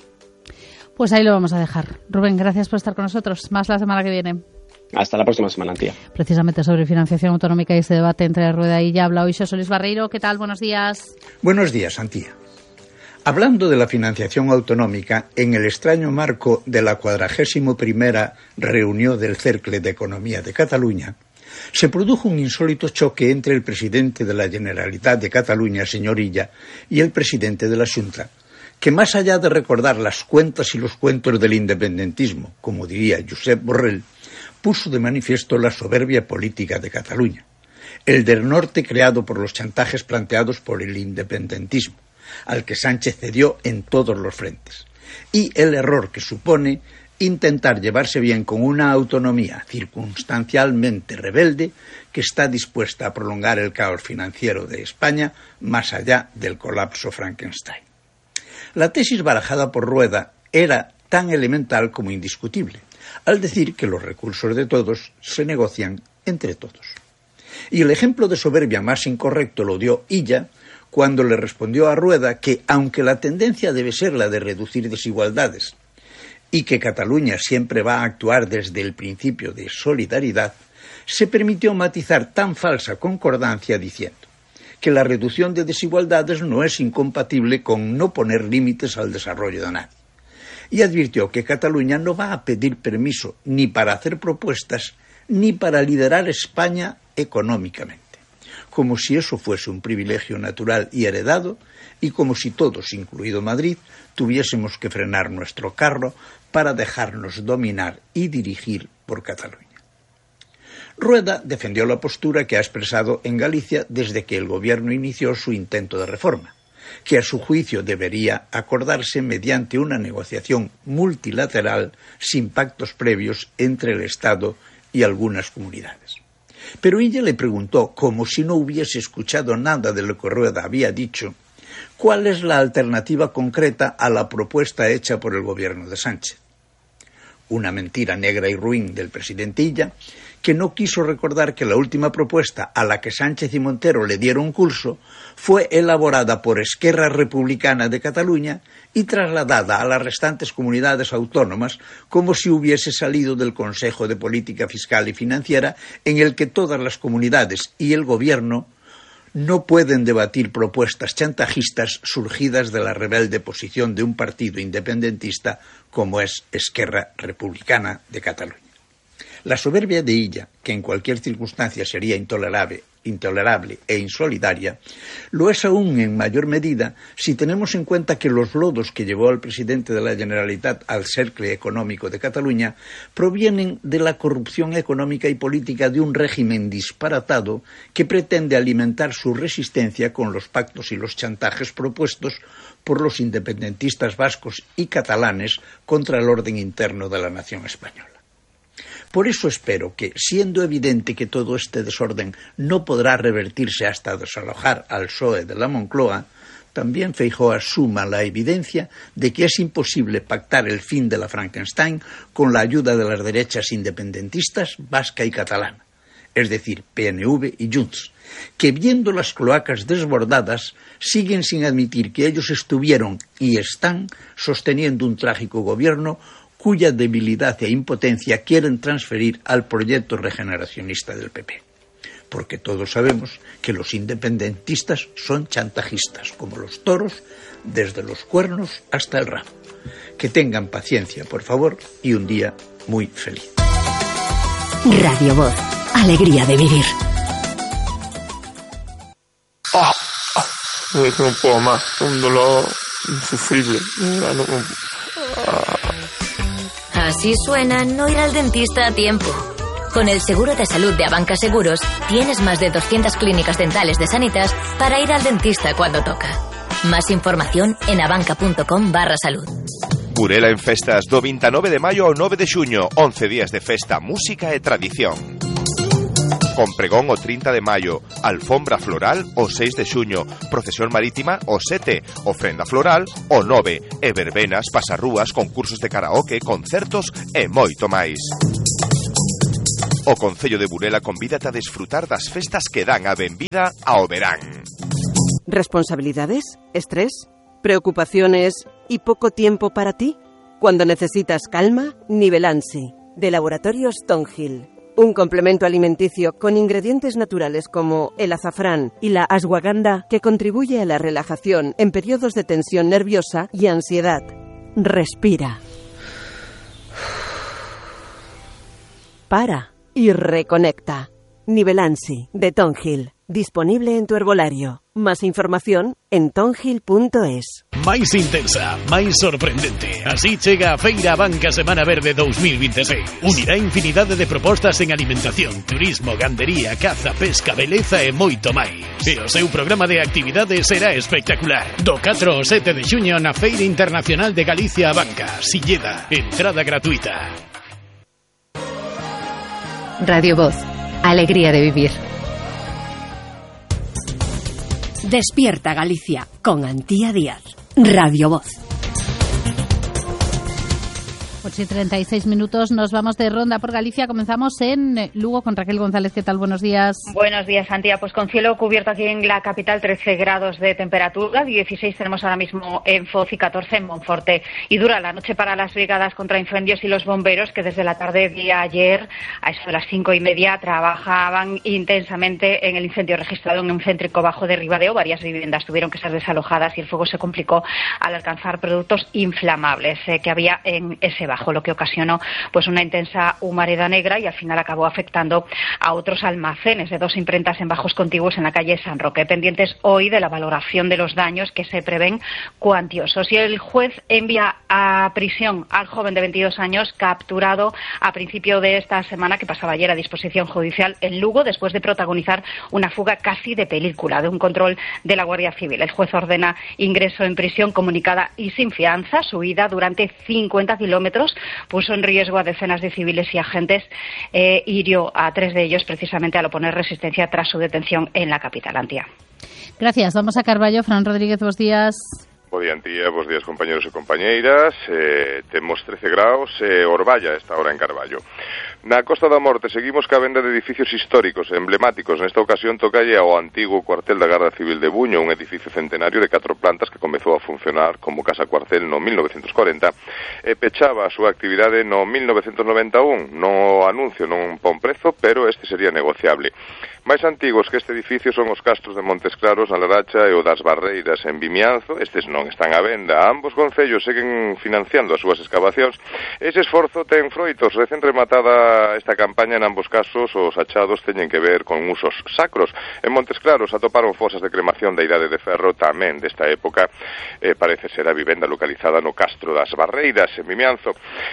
Pues ahí lo vamos a dejar. Rubén, gracias por estar con nosotros. Más la semana que viene. Hasta la próxima semana, tía. Precisamente sobre financiación autonómica y este debate entre Rueda y ya habla hoy Xosé Luis Barreiro. ¿Qué tal? Buenos días. Buenos días, Antía. Hablando de la financiación autonómica, en el extraño marco de la cuadragésimo primera reunión del Cercle de Economía de Cataluña, se produjo un insólito choque entre el presidente de la Generalitat de Cataluña, señor Illa, y el presidente de la Xunta, que más allá de recordar las cuentas y los cuentos del independentismo, como diría Josep Borrell, puso de manifiesto la soberbia política de Cataluña, el del norte creado por los chantajes planteados por el independentismo, al que Sánchez cedió en todos los frentes, y el error que supone intentar llevarse bien con una autonomía circunstancialmente rebelde que está dispuesta a prolongar el caos financiero de España más allá del colapso Frankenstein. La tesis barajada por Rueda era tan elemental como indiscutible, al decir que los recursos de todos se negocian entre todos. Y el ejemplo de soberbia más incorrecto lo dio Illa cuando le respondió a Rueda que, aunque la tendencia debe ser la de reducir desigualdades y que Cataluña siempre va a actuar desde el principio de solidaridad, se permitió matizar tan falsa concordancia diciendo que la reducción de desigualdades no es incompatible con no poner límites al desarrollo de nadie. Y advirtió que Cataluña no va a pedir permiso ni para hacer propuestas ni para liderar España económicamente, como si eso fuese un privilegio natural y heredado, y como si todos, incluido Madrid, tuviésemos que frenar nuestro carro para dejarnos dominar y dirigir por Cataluña. Rueda defendió la postura que ha expresado en Galicia desde que el gobierno inició su intento de reforma, que a su juicio debería acordarse mediante una negociación multilateral sin pactos previos entre el Estado y algunas comunidades. Pero ella le preguntó, como si no hubiese escuchado nada de lo que Rueda había dicho, cuál es la alternativa concreta a la propuesta hecha por el gobierno de Sánchez. Una mentira negra y ruin del presidente Illa, que no quiso recordar que la última propuesta a la que Sánchez y Montero le dieron curso fue elaborada por Esquerra Republicana de Cataluña y trasladada a las restantes comunidades autónomas como si hubiese salido del Consejo de Política Fiscal y Financiera, en el que todas las comunidades y el gobierno no pueden debatir propuestas chantajistas surgidas de la rebelde posición de un partido independentista como es Esquerra Republicana de Cataluña. La soberbia de Illa, que en cualquier circunstancia sería intolerable, intolerable e insolidaria, lo es aún en mayor medida si tenemos en cuenta que los lodos que llevó al presidente de la Generalitat al cercle económico de Cataluña provienen de la corrupción económica y política de un régimen disparatado que pretende alimentar su resistencia con los pactos y los chantajes propuestos por los independentistas vascos y catalanes contra el orden interno de la nación española. Por eso espero que, siendo evidente que todo este desorden no podrá revertirse hasta desalojar al P S O E de la Moncloa, también Feijóo asuma la evidencia de que es imposible pactar el fin de la Frankenstein con la ayuda de las derechas independentistas vasca y catalana, es decir, P N V y Junts, que viendo las cloacas desbordadas siguen sin admitir que ellos estuvieron y están sosteniendo un trágico gobierno cuya debilidad e impotencia quieren transferir al proyecto regeneracionista del P P. Porque todos sabemos que los independentistas son chantajistas, como los toros, desde los cuernos hasta el rabo. Que tengan paciencia, por favor, y un día muy feliz. Radio Voz, alegría de vivir. Ah, ah, no puedo más, un dolor insufrible. No, no, ah. Así suena no ir al dentista a tiempo. Con el seguro de salud de Abanca Seguros, tienes más de doscientas clínicas dentales de Sanitas para ir al dentista cuando toca. Más información en abanca.com barra salud. Burela en festas do veintinueve de maio ao nove de xuño, once días de festa, música e tradición. Con pregón o trinta de maio, alfombra floral o seis de xuño, procesión marítima o sete, ofrenda floral o nove, e verbenas, pasarrúas, concursos de karaoke, concertos e moito máis. O Concello de Burela convídate a desfrutar das festas que dan a benvida ao verán. ¿Responsabilidades? ¿Estrés? ¿Preocupaciones y poco tiempo para ti? Cuando necesitas calma, Nivelansi, de Laboratorios Tonhill. Un complemento alimenticio con ingredientes naturales como el azafrán y la ashwagandha que contribuye a la relajación en periodos de tensión nerviosa y ansiedad. Respira. Para y reconecta. Nivelansi, de Tonhill. Disponible en tu herbolario. Más información en tonhill punto es. Máis intensa, máis sorprendente. Así chega a Feira Abanca Semana Verde dos mil veintiséis. Unirá infinidade de propostas en alimentación, turismo, gandería, caza, pesca, beleza e moito máis. E o seu programa de actividades será espectacular. Do catro ao sete de xuño na Feira Internacional de Galicia Abanca, Silleda. Entrada gratuita. Radio Voz, alegría de vivir. Despierta Galicia con Antía Díaz. Radio Voz. ocho y treinta y seis minutos, nos vamos de ronda por Galicia. Comenzamos en Lugo con Raquel González. ¿Qué tal? Buenos días. Buenos días, Antía. Pues con cielo cubierto aquí en la capital, trece grados de temperatura, dieciséis tenemos ahora mismo en Foz y catorce en Monforte. Y dura la noche para las brigadas contra incendios y los bomberos, que desde la tarde de ayer, a eso de las cinco y media, trabajaban intensamente en el incendio registrado en un céntrico bajo de Ribadeo. Varias viviendas tuvieron que ser desalojadas y el fuego se complicó al alcanzar productos inflamables eh, que había en ese bajo, lo que ocasionó pues una intensa humareda negra y al final acabó afectando a otros almacenes de dos imprentas en bajos contiguos en la calle San Roque, pendientes hoy de la valoración de los daños que se prevén cuantiosos. Y el juez envía a prisión al joven de veintidós años capturado a principio de esta semana, que pasaba ayer a disposición judicial en Lugo, después de protagonizar una fuga casi de película de un control de la Guardia Civil. El juez ordena ingreso en prisión comunicada y sin fianza. Su huida durante cincuenta kilómetros puso en riesgo a decenas de civiles y agentes, eh, hirió a tres de ellos precisamente al oponer resistencia tras su detención en la capital, Antía. Gracias. Vamos a Carballo. Fran Rodríguez, buenos días. Bo día, Antía, bos días, compañeros e compañeiras. Eh, temos trece graus e eh, Orballa esta hora en Carballo. Na Costa da Morte seguimos ca venda de edificios históricos e emblemáticos. Nesta ocasión tocalle ao antigo cuartel da Garda Civil de Buño, un edificio centenario de catro plantas que comezou a funcionar como casa cuartel no mil novecientos corenta e pechaba a súa actividade no mil novecientos noventa e un. No anuncio non pon prezo, pero este sería negociable. Máis antigos que este edificio son os castros de Montes Claros na Laracha e o das Barreiras en Vimianzo. Estes non están á venda. Ambos concellos seguen financiando as súas excavacións. Ese esforzo ten froitos. Recén rematada esta, esta campaña, en ambos casos, os achados teñen que ver con usos sacros. En Montes Claros atoparon fosas de cremación da Idade de Ferro tamén desta época, eh, parece ser a vivenda localizada no Castro das Barreiras, en Vimianzo.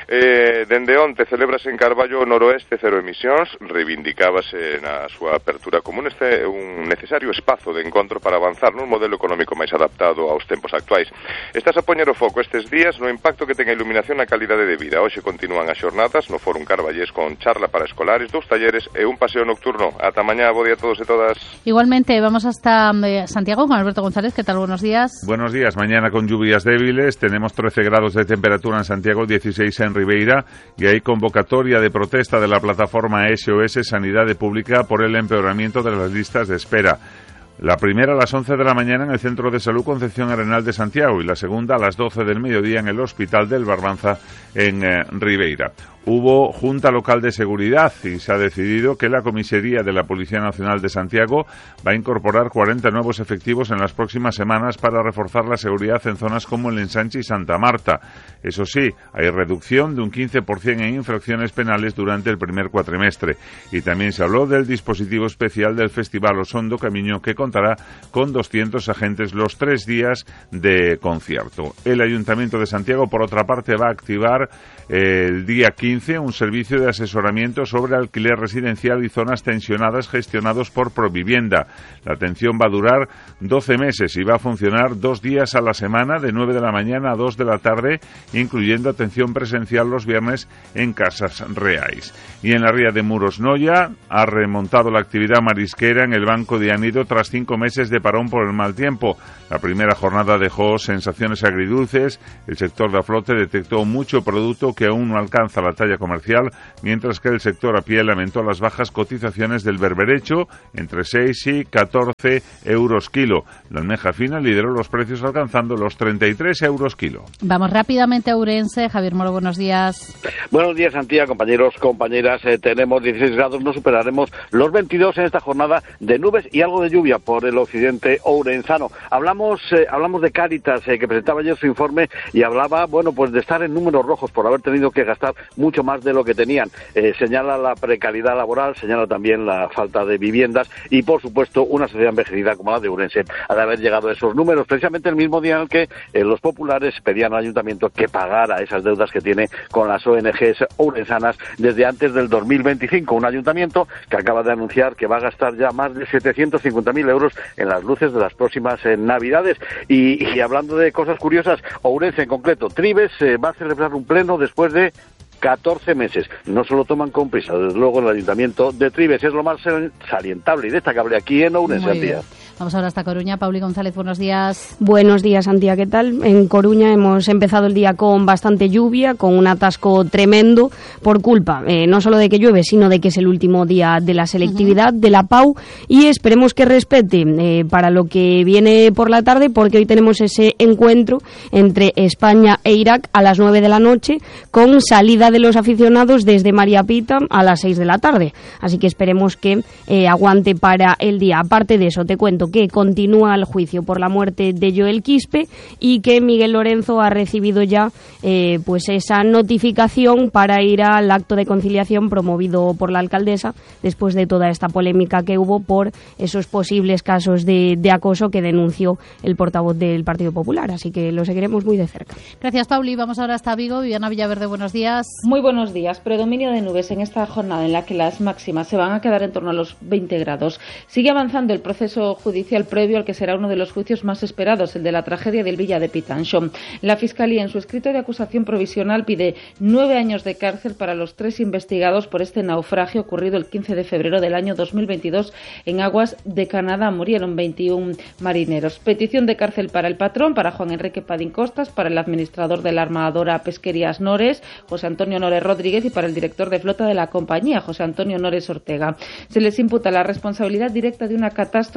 Eh, dende onte celebrase en Carballo Noroeste Cero Emisións, reivindicábase na súa apertura como un, este, un necesario espazo de encontro para avanzar nun modelo económico máis adaptado aos tempos actuais. Estás a poñer o foco estes días no impacto que ten a iluminación na calidade de vida. Hoxe continúan as xornadas no Fórum Carballés con charla para escolares, dous talleres e un paseo nocturno. Ata mañá, bo día a todos e todas. Igualmente, vamos hasta eh, Santiago con Alberto González. ¿Qué tal? Buenos días. Buenos días. Mañana con lluvias débiles. Tenemos trece grados de temperatura en Santiago, dieciséis en Ribeira, y hay convocatoria de protesta de la plataforma S O S Sanidade Pública por el empeoramiento de las listas de espera. La primera a las once de la mañana en el Centro de Salud Concepción Arenal de Santiago y la segunda a las doce del mediodía en el Hospital del Barbanza en eh, Ribeira. Hubo Junta Local de Seguridad y se ha decidido que la comisaría de la Policía Nacional de Santiago va a incorporar cuarenta nuevos efectivos en las próximas semanas para reforzar la seguridad en zonas como el Ensanche y Santa Marta. Eso sí, hay reducción de un quince por ciento en infracciones penales durante el primer cuatrimestre. Y también se habló del dispositivo especial del Festival Osondo Camiño, que contará con doscientos agentes los tres días de concierto. El Ayuntamiento de Santiago, por otra parte, va a activar eh, el día quince un servicio de asesoramiento sobre alquiler residencial y zonas tensionadas gestionados por Provivienda. La atención va a durar doce meses y va a funcionar dos días a la semana, de nueve de la mañana a dos de la tarde, incluyendo atención presencial los viernes en Casas Reais. Y en la ría de Muros Noia ha remontado la actividad marisquera en el Banco de Anido tras cinco meses de parón por el mal tiempo. La primera jornada dejó sensaciones agridulces. El sector de flote detectó mucho producto que aún no alcanza la talla comercial, mientras que el sector a pie lamentó las bajas cotizaciones del berberecho, entre seis y catorce euros kilo. La almeja fina lideró los precios alcanzando los treinta y tres euros kilo. Vamos rápidamente a Ourense. Javier Moro, buenos días. Buenos días, Antía, compañeros, compañeras. Eh, tenemos dieciséis grados, no superaremos los veintidós en esta jornada de nubes y algo de lluvia por el occidente ourensano. Hablamos eh, hablamos de Cáritas, eh, que presentaba ayer su informe y hablaba, bueno, pues de estar en números rojos por haber tenido que gastar mucho más de lo que tenían. Eh, señala la precariedad laboral, señala también la falta de viviendas y, por supuesto, una sociedad envejecida como la de Ourense ha de haber llegado a esos números, precisamente el mismo día en el que eh, los populares pedían al ayuntamiento que pagara esas deudas que tiene con las O N Ges ourensanas desde antes del dos mil veinticinco. Un ayuntamiento que acaba de anunciar que va a gastar ya más de setecientos cincuenta mil euros en las luces de las próximas eh, Navidades. Y, y hablando de cosas curiosas, Ourense en concreto, Trives eh, va a celebrar un pleno después de catorce meses. No se lo toman con prisa, desde luego el Ayuntamiento de Trives es lo más salientable y destacable aquí en Ourense, Antía. Vamos ahora hasta Coruña. Pauli González, buenos días. Buenos días, Antía, ¿qué tal? En Coruña hemos empezado el día con bastante lluvia, con un atasco tremendo por culpa, eh, no solo de que llueve, sino de que es el último día de la selectividad uh-huh. de la P A U y esperemos que respete eh, para lo que viene por la tarde, porque hoy tenemos ese encuentro entre España e Irak a las nueve de la noche con salida de los aficionados desde María Pita a las seis de la tarde. Así que esperemos que eh, aguante para el día. Aparte de eso, te cuento que continúa el juicio por la muerte de Joel Quispe y que Miguel Lorenzo ha recibido ya eh, pues esa notificación para ir al acto de conciliación promovido por la alcaldesa después de toda esta polémica que hubo por esos posibles casos de, de acoso que denunció el portavoz del Partido Popular. Así que lo seguiremos muy de cerca. Gracias, Pauli. Vamos ahora hasta Vigo. Viviana Villaverde, buenos días. Muy buenos días. Predominio de nubes en esta jornada en la que las máximas se van a quedar en torno a los veinte grados. Sigue avanzando el proceso judicial previo al que será uno de los juicios más esperados, el de la tragedia del Villa de Pitanxo. La Fiscalía, en su escrito de acusación provisional, pide nueve años de cárcel para los tres investigados por este naufragio ocurrido el quince de febrero del año dos mil veintidós en aguas de Canadá. Murieron veintiún marineros. Petición de cárcel para el patrón, para Juan Enrique Padín Costas, para el administrador de la armadora Pesquerías Nores, José Antonio Nores Rodríguez, y para el director de flota de la compañía, José Antonio Nores Ortega. Se les imputa la responsabilidad directa de una catástrofe que se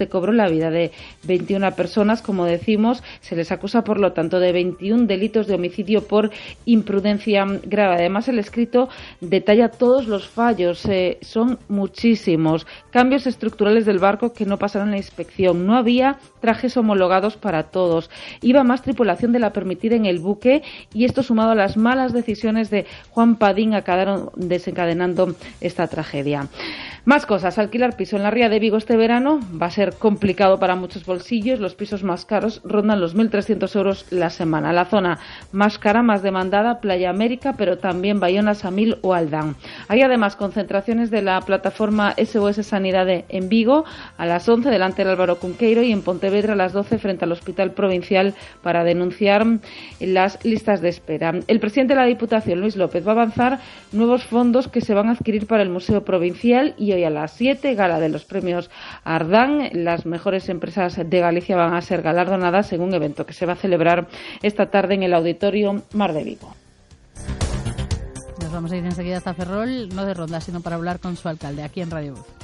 se cobró la vida de veintiuna personas, como decimos. Se les acusa, por lo tanto, de veintiún delitos de homicidio por imprudencia grave. Además, el escrito detalla todos los fallos, eh, son muchísimos. Cambios estructurales del barco que no pasaron la inspección. No había trajes homologados para todos. Iba más tripulación de la permitida en el buque, y esto, sumado a las malas decisiones de Juan Padín, acabaron desencadenando esta tragedia. Más cosas. Alquilar piso en la Ría de Vigo este verano va a ser complicado para muchos bolsillos. Los pisos más caros rondan los mil trescientos euros la semana. La zona más cara, más demandada, Playa América, pero también Bayona, Samil o Aldán. Hay además concentraciones de la plataforma S O S Sanidad en Vigo a las once delante del Álvaro Cunqueiro, y en Pontevedra a las doce frente al Hospital Provincial para denunciar las listas de espera. El presidente de la Diputación, Luis López, va a avanzar nuevos fondos que se van a adquirir para el Museo Provincial, y hoy a las siete, gala de los premios Ardán. Las mejores empresas de Galicia van a ser galardonadas en un evento que se va a celebrar esta tarde en el Auditorio Mar de Vigo. Nos vamos a ir enseguida hasta Ferrol, no de ronda, sino para hablar con su alcalde, aquí en Radio Voz.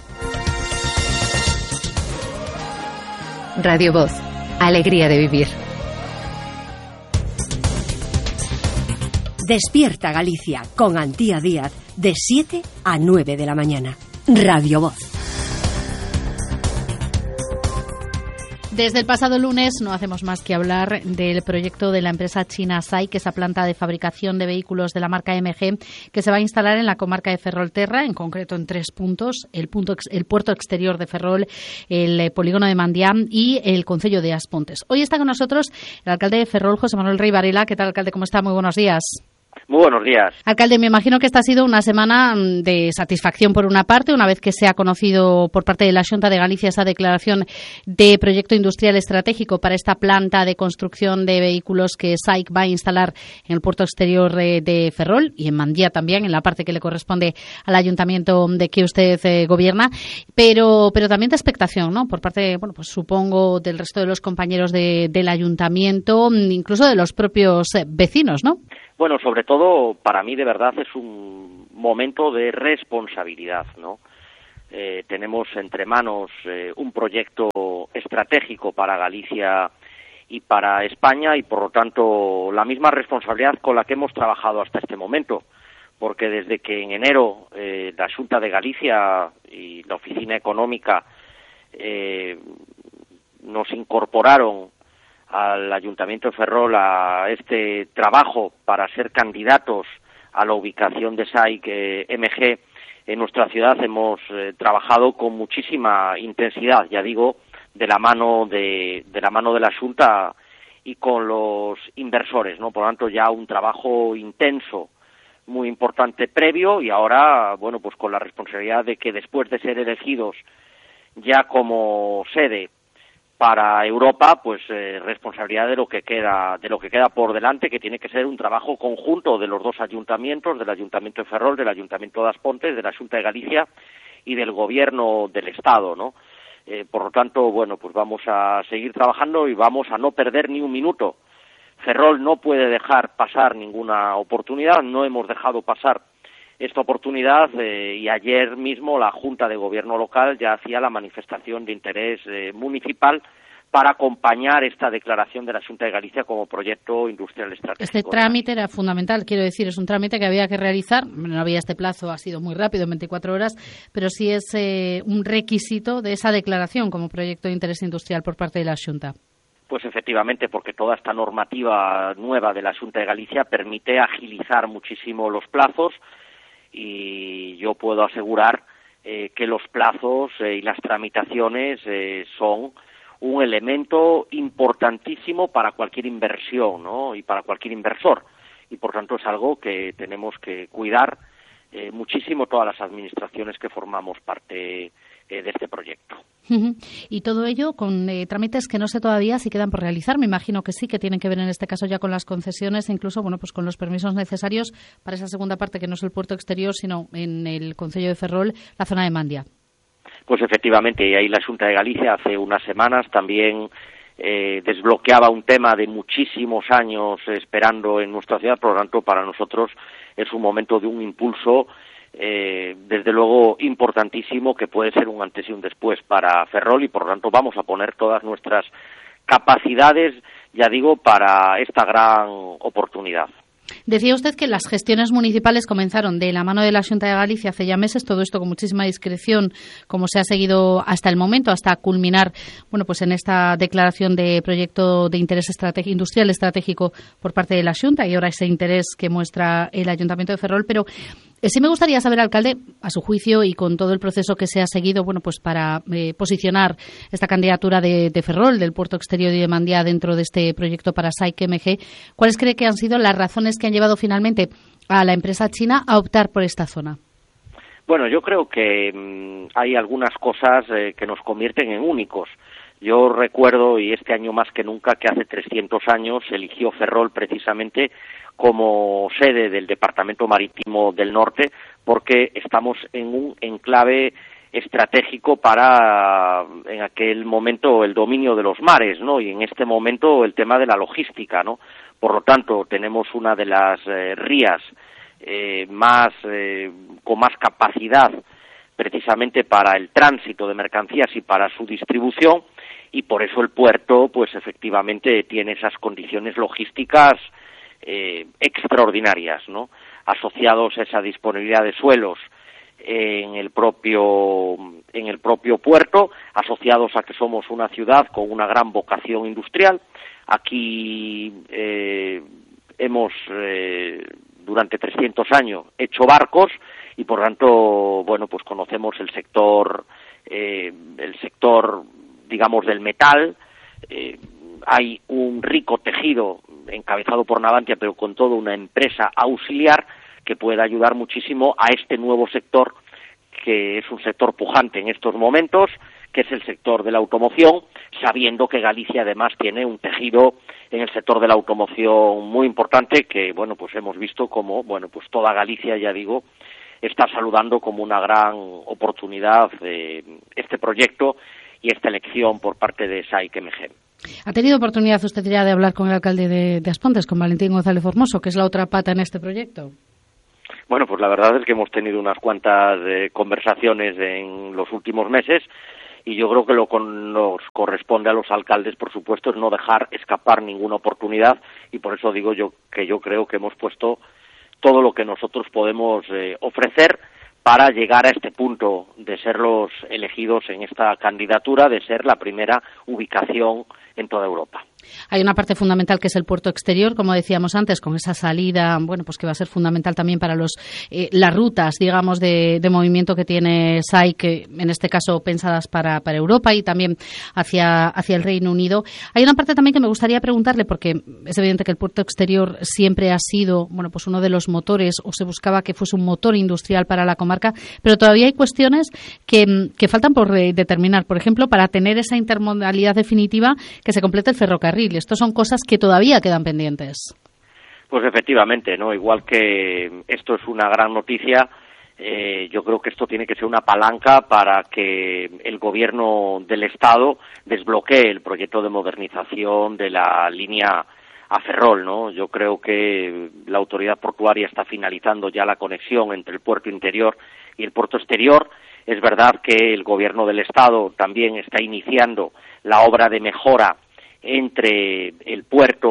Radio Voz, alegría de vivir. Despierta Galicia con Antía Díaz de siete a nueve de la mañana. Radio Voz. Desde el pasado lunes no hacemos más que hablar del proyecto de la empresa china SAIC, esa planta de fabricación de vehículos de la marca M G, que se va a instalar en la comarca de Ferrolterra, en concreto en tres puntos: el, punto, el puerto exterior de Ferrol, el polígono de Mandiá y el concello de Aspontes. Hoy está con nosotros el alcalde de Ferrol, José Manuel Rey Varela. ¿Qué tal, alcalde? ¿Cómo está? Muy buenos días. Muy buenos días. Alcalde, me imagino que esta ha sido una semana de satisfacción por una parte, una vez que se ha conocido por parte de la Xunta de Galicia esa declaración de proyecto industrial estratégico para esta planta de construcción de vehículos que SAIC va a instalar en el puerto exterior de Ferrol y en Mandiá también, en la parte que le corresponde al ayuntamiento de que usted eh, gobierna, pero pero también de expectación, ¿no? Por parte, bueno, pues supongo del resto de los compañeros de, del ayuntamiento, incluso de los propios eh, vecinos, ¿no? Bueno, sobre todo para mí de verdad es un momento de responsabilidad, ¿no? Eh, tenemos entre manos eh, un proyecto estratégico para Galicia y para España, y por lo tanto la misma responsabilidad con la que hemos trabajado hasta este momento, porque desde que en enero eh, la Xunta de Galicia y la Oficina Económica eh, nos incorporaron al Ayuntamiento de Ferrol a este trabajo para ser candidatos a la ubicación de SAIC eh, M G en nuestra ciudad, hemos eh, trabajado con muchísima intensidad, ya digo, de la mano de, de la mano de la Xunta y con los inversores, ¿no? Por lo tanto, ya un trabajo intenso, muy importante previo, y ahora, bueno, pues con la responsabilidad de que después de ser elegidos ya como sede para Europa, pues eh, responsabilidad de lo que queda de lo que queda por delante, que tiene que ser un trabajo conjunto de los dos ayuntamientos, del Ayuntamiento de Ferrol, del Ayuntamiento de Aspontes, de la Xunta de Galicia y del Gobierno del Estado, ¿no? Eh, por lo tanto, bueno, pues vamos a seguir trabajando y vamos a no perder ni un minuto. Ferrol no puede dejar pasar ninguna oportunidad, no hemos dejado pasar esta oportunidad eh, y ayer mismo la Junta de Gobierno local ya hacía la manifestación de interés eh, municipal para acompañar esta declaración de la Xunta de Galicia como proyecto industrial estratégico. Este trámite era fundamental, quiero decir, es un trámite que había que realizar, no había este plazo, ha sido muy rápido, en veinticuatro horas, pero sí es eh, un requisito de esa declaración como proyecto de interés industrial por parte de la Xunta. Pues efectivamente, porque toda esta normativa nueva de la Xunta de Galicia permite agilizar muchísimo los plazos, y yo puedo asegurar eh, que los plazos eh, y las tramitaciones eh, son un elemento importantísimo para cualquier inversión, ¿no? Y para cualquier inversor, y por tanto es algo que tenemos que cuidar eh, muchísimo todas las administraciones que formamos parte eh, de este proyecto. Uh-huh. Y todo ello con eh, trámites que no sé todavía si quedan por realizar. Me imagino que sí, que tienen que ver en este caso ya con las concesiones e incluso, bueno, pues con los permisos necesarios para esa segunda parte que no es el puerto exterior, sino en el concello de Ferrol, la zona de Mandiá. Pues efectivamente, y ahí la Xunta de Galicia hace unas semanas también eh, desbloqueaba un tema de muchísimos años esperando en nuestra ciudad. Por lo tanto, para nosotros es un momento de un impulso eh, desde luego importantísimo, que puede ser un antes y un después para Ferrol, y por lo tanto vamos a poner todas nuestras capacidades, ya digo, para esta gran oportunidad. Decía usted que las gestiones municipales comenzaron de la mano de la Xunta de Galicia hace ya meses, todo esto con muchísima discreción, como se ha seguido hasta el momento, hasta culminar, bueno, pues en esta declaración de proyecto de interés estratégico, industrial estratégico por parte de la Xunta, y ahora ese interés que muestra el Ayuntamiento de Ferrol. Pero eh, sí me gustaría saber, alcalde, a su juicio y con todo el proceso que se ha seguido, bueno, pues para eh, posicionar esta candidatura de, de Ferrol, del puerto exterior y de Mandía dentro de este proyecto para S A I C M G, ¿cuáles cree que han sido las razones que han llevado finalmente a la empresa china a optar por esta zona? Bueno, yo creo que mmm, hay algunas cosas eh, que nos convierten en únicos. Yo recuerdo, y este año más que nunca, que hace trescientos años eligió Ferrol precisamente como sede del Departamento Marítimo del Norte, porque estamos en un enclave estratégico para, en aquel momento, el dominio de los mares, ¿no? Y en este momento el tema de la logística, ¿no? Por lo tanto, tenemos una de las eh, rías eh, más eh, con más capacidad precisamente para el tránsito de mercancías y para su distribución, y por eso el puerto, pues efectivamente tiene esas condiciones logísticas eh, extraordinarias, ¿no? Asociados a esa disponibilidad de suelos en el propio en el propio puerto, asociados a que somos una ciudad con una gran vocación industrial. Aquí eh, hemos eh, durante trescientos años hecho barcos y por tanto, bueno, pues conocemos el sector eh, el sector digamos del metal. Eh, hay un rico tejido encabezado por Navantia, pero con toda una empresa auxiliar que puede ayudar muchísimo a este nuevo sector, que es un sector pujante en estos momentos, que es el sector de la automoción, sabiendo que Galicia además tiene un tejido en el sector de la automoción muy importante, que bueno, pues hemos visto como, bueno, pues toda Galicia, ya digo, está saludando como una gran oportunidad eh, este proyecto y esta elección por parte de S A I C M G. ¿Ha tenido oportunidad usted ya de hablar con el alcalde de, de Aspontes, con Valentín González Formoso, que es la otra pata en este proyecto? Bueno, pues la verdad es que hemos tenido unas cuantas eh, conversaciones en los últimos meses, y yo creo que lo que nos corresponde a los alcaldes, por supuesto, es no dejar escapar ninguna oportunidad, y por eso digo yo que yo creo que hemos puesto todo lo que nosotros podemos eh, ofrecer para llegar a este punto de ser los elegidos en esta candidatura, de ser la primera ubicación en toda Europa. Hay una parte fundamental que es el puerto exterior, como decíamos antes, con esa salida, bueno, pues que va a ser fundamental también para los eh, las rutas, digamos, de, de movimiento que tiene S A I, que en este caso pensadas para, para Europa y también hacia, hacia el Reino Unido. Hay una parte también que me gustaría preguntarle, porque es evidente que el puerto exterior siempre ha sido, bueno, pues uno de los motores, o se buscaba que fuese un motor industrial para la comarca, pero todavía hay cuestiones que, que faltan por eh, determinar. Por ejemplo, para tener esa intermodalidad definitiva, que se complete el ferrocarril. Estas son cosas que todavía quedan pendientes. Pues efectivamente, ¿no? Igual que esto es una gran noticia, eh, yo creo que esto tiene que ser una palanca para que el gobierno del Estado desbloquee el proyecto de modernización de la línea a Ferrol, ¿no? Yo creo que la autoridad portuaria está finalizando ya la conexión entre el puerto interior y el puerto exterior. Es verdad que el gobierno del Estado también está iniciando la obra de mejora entre el puerto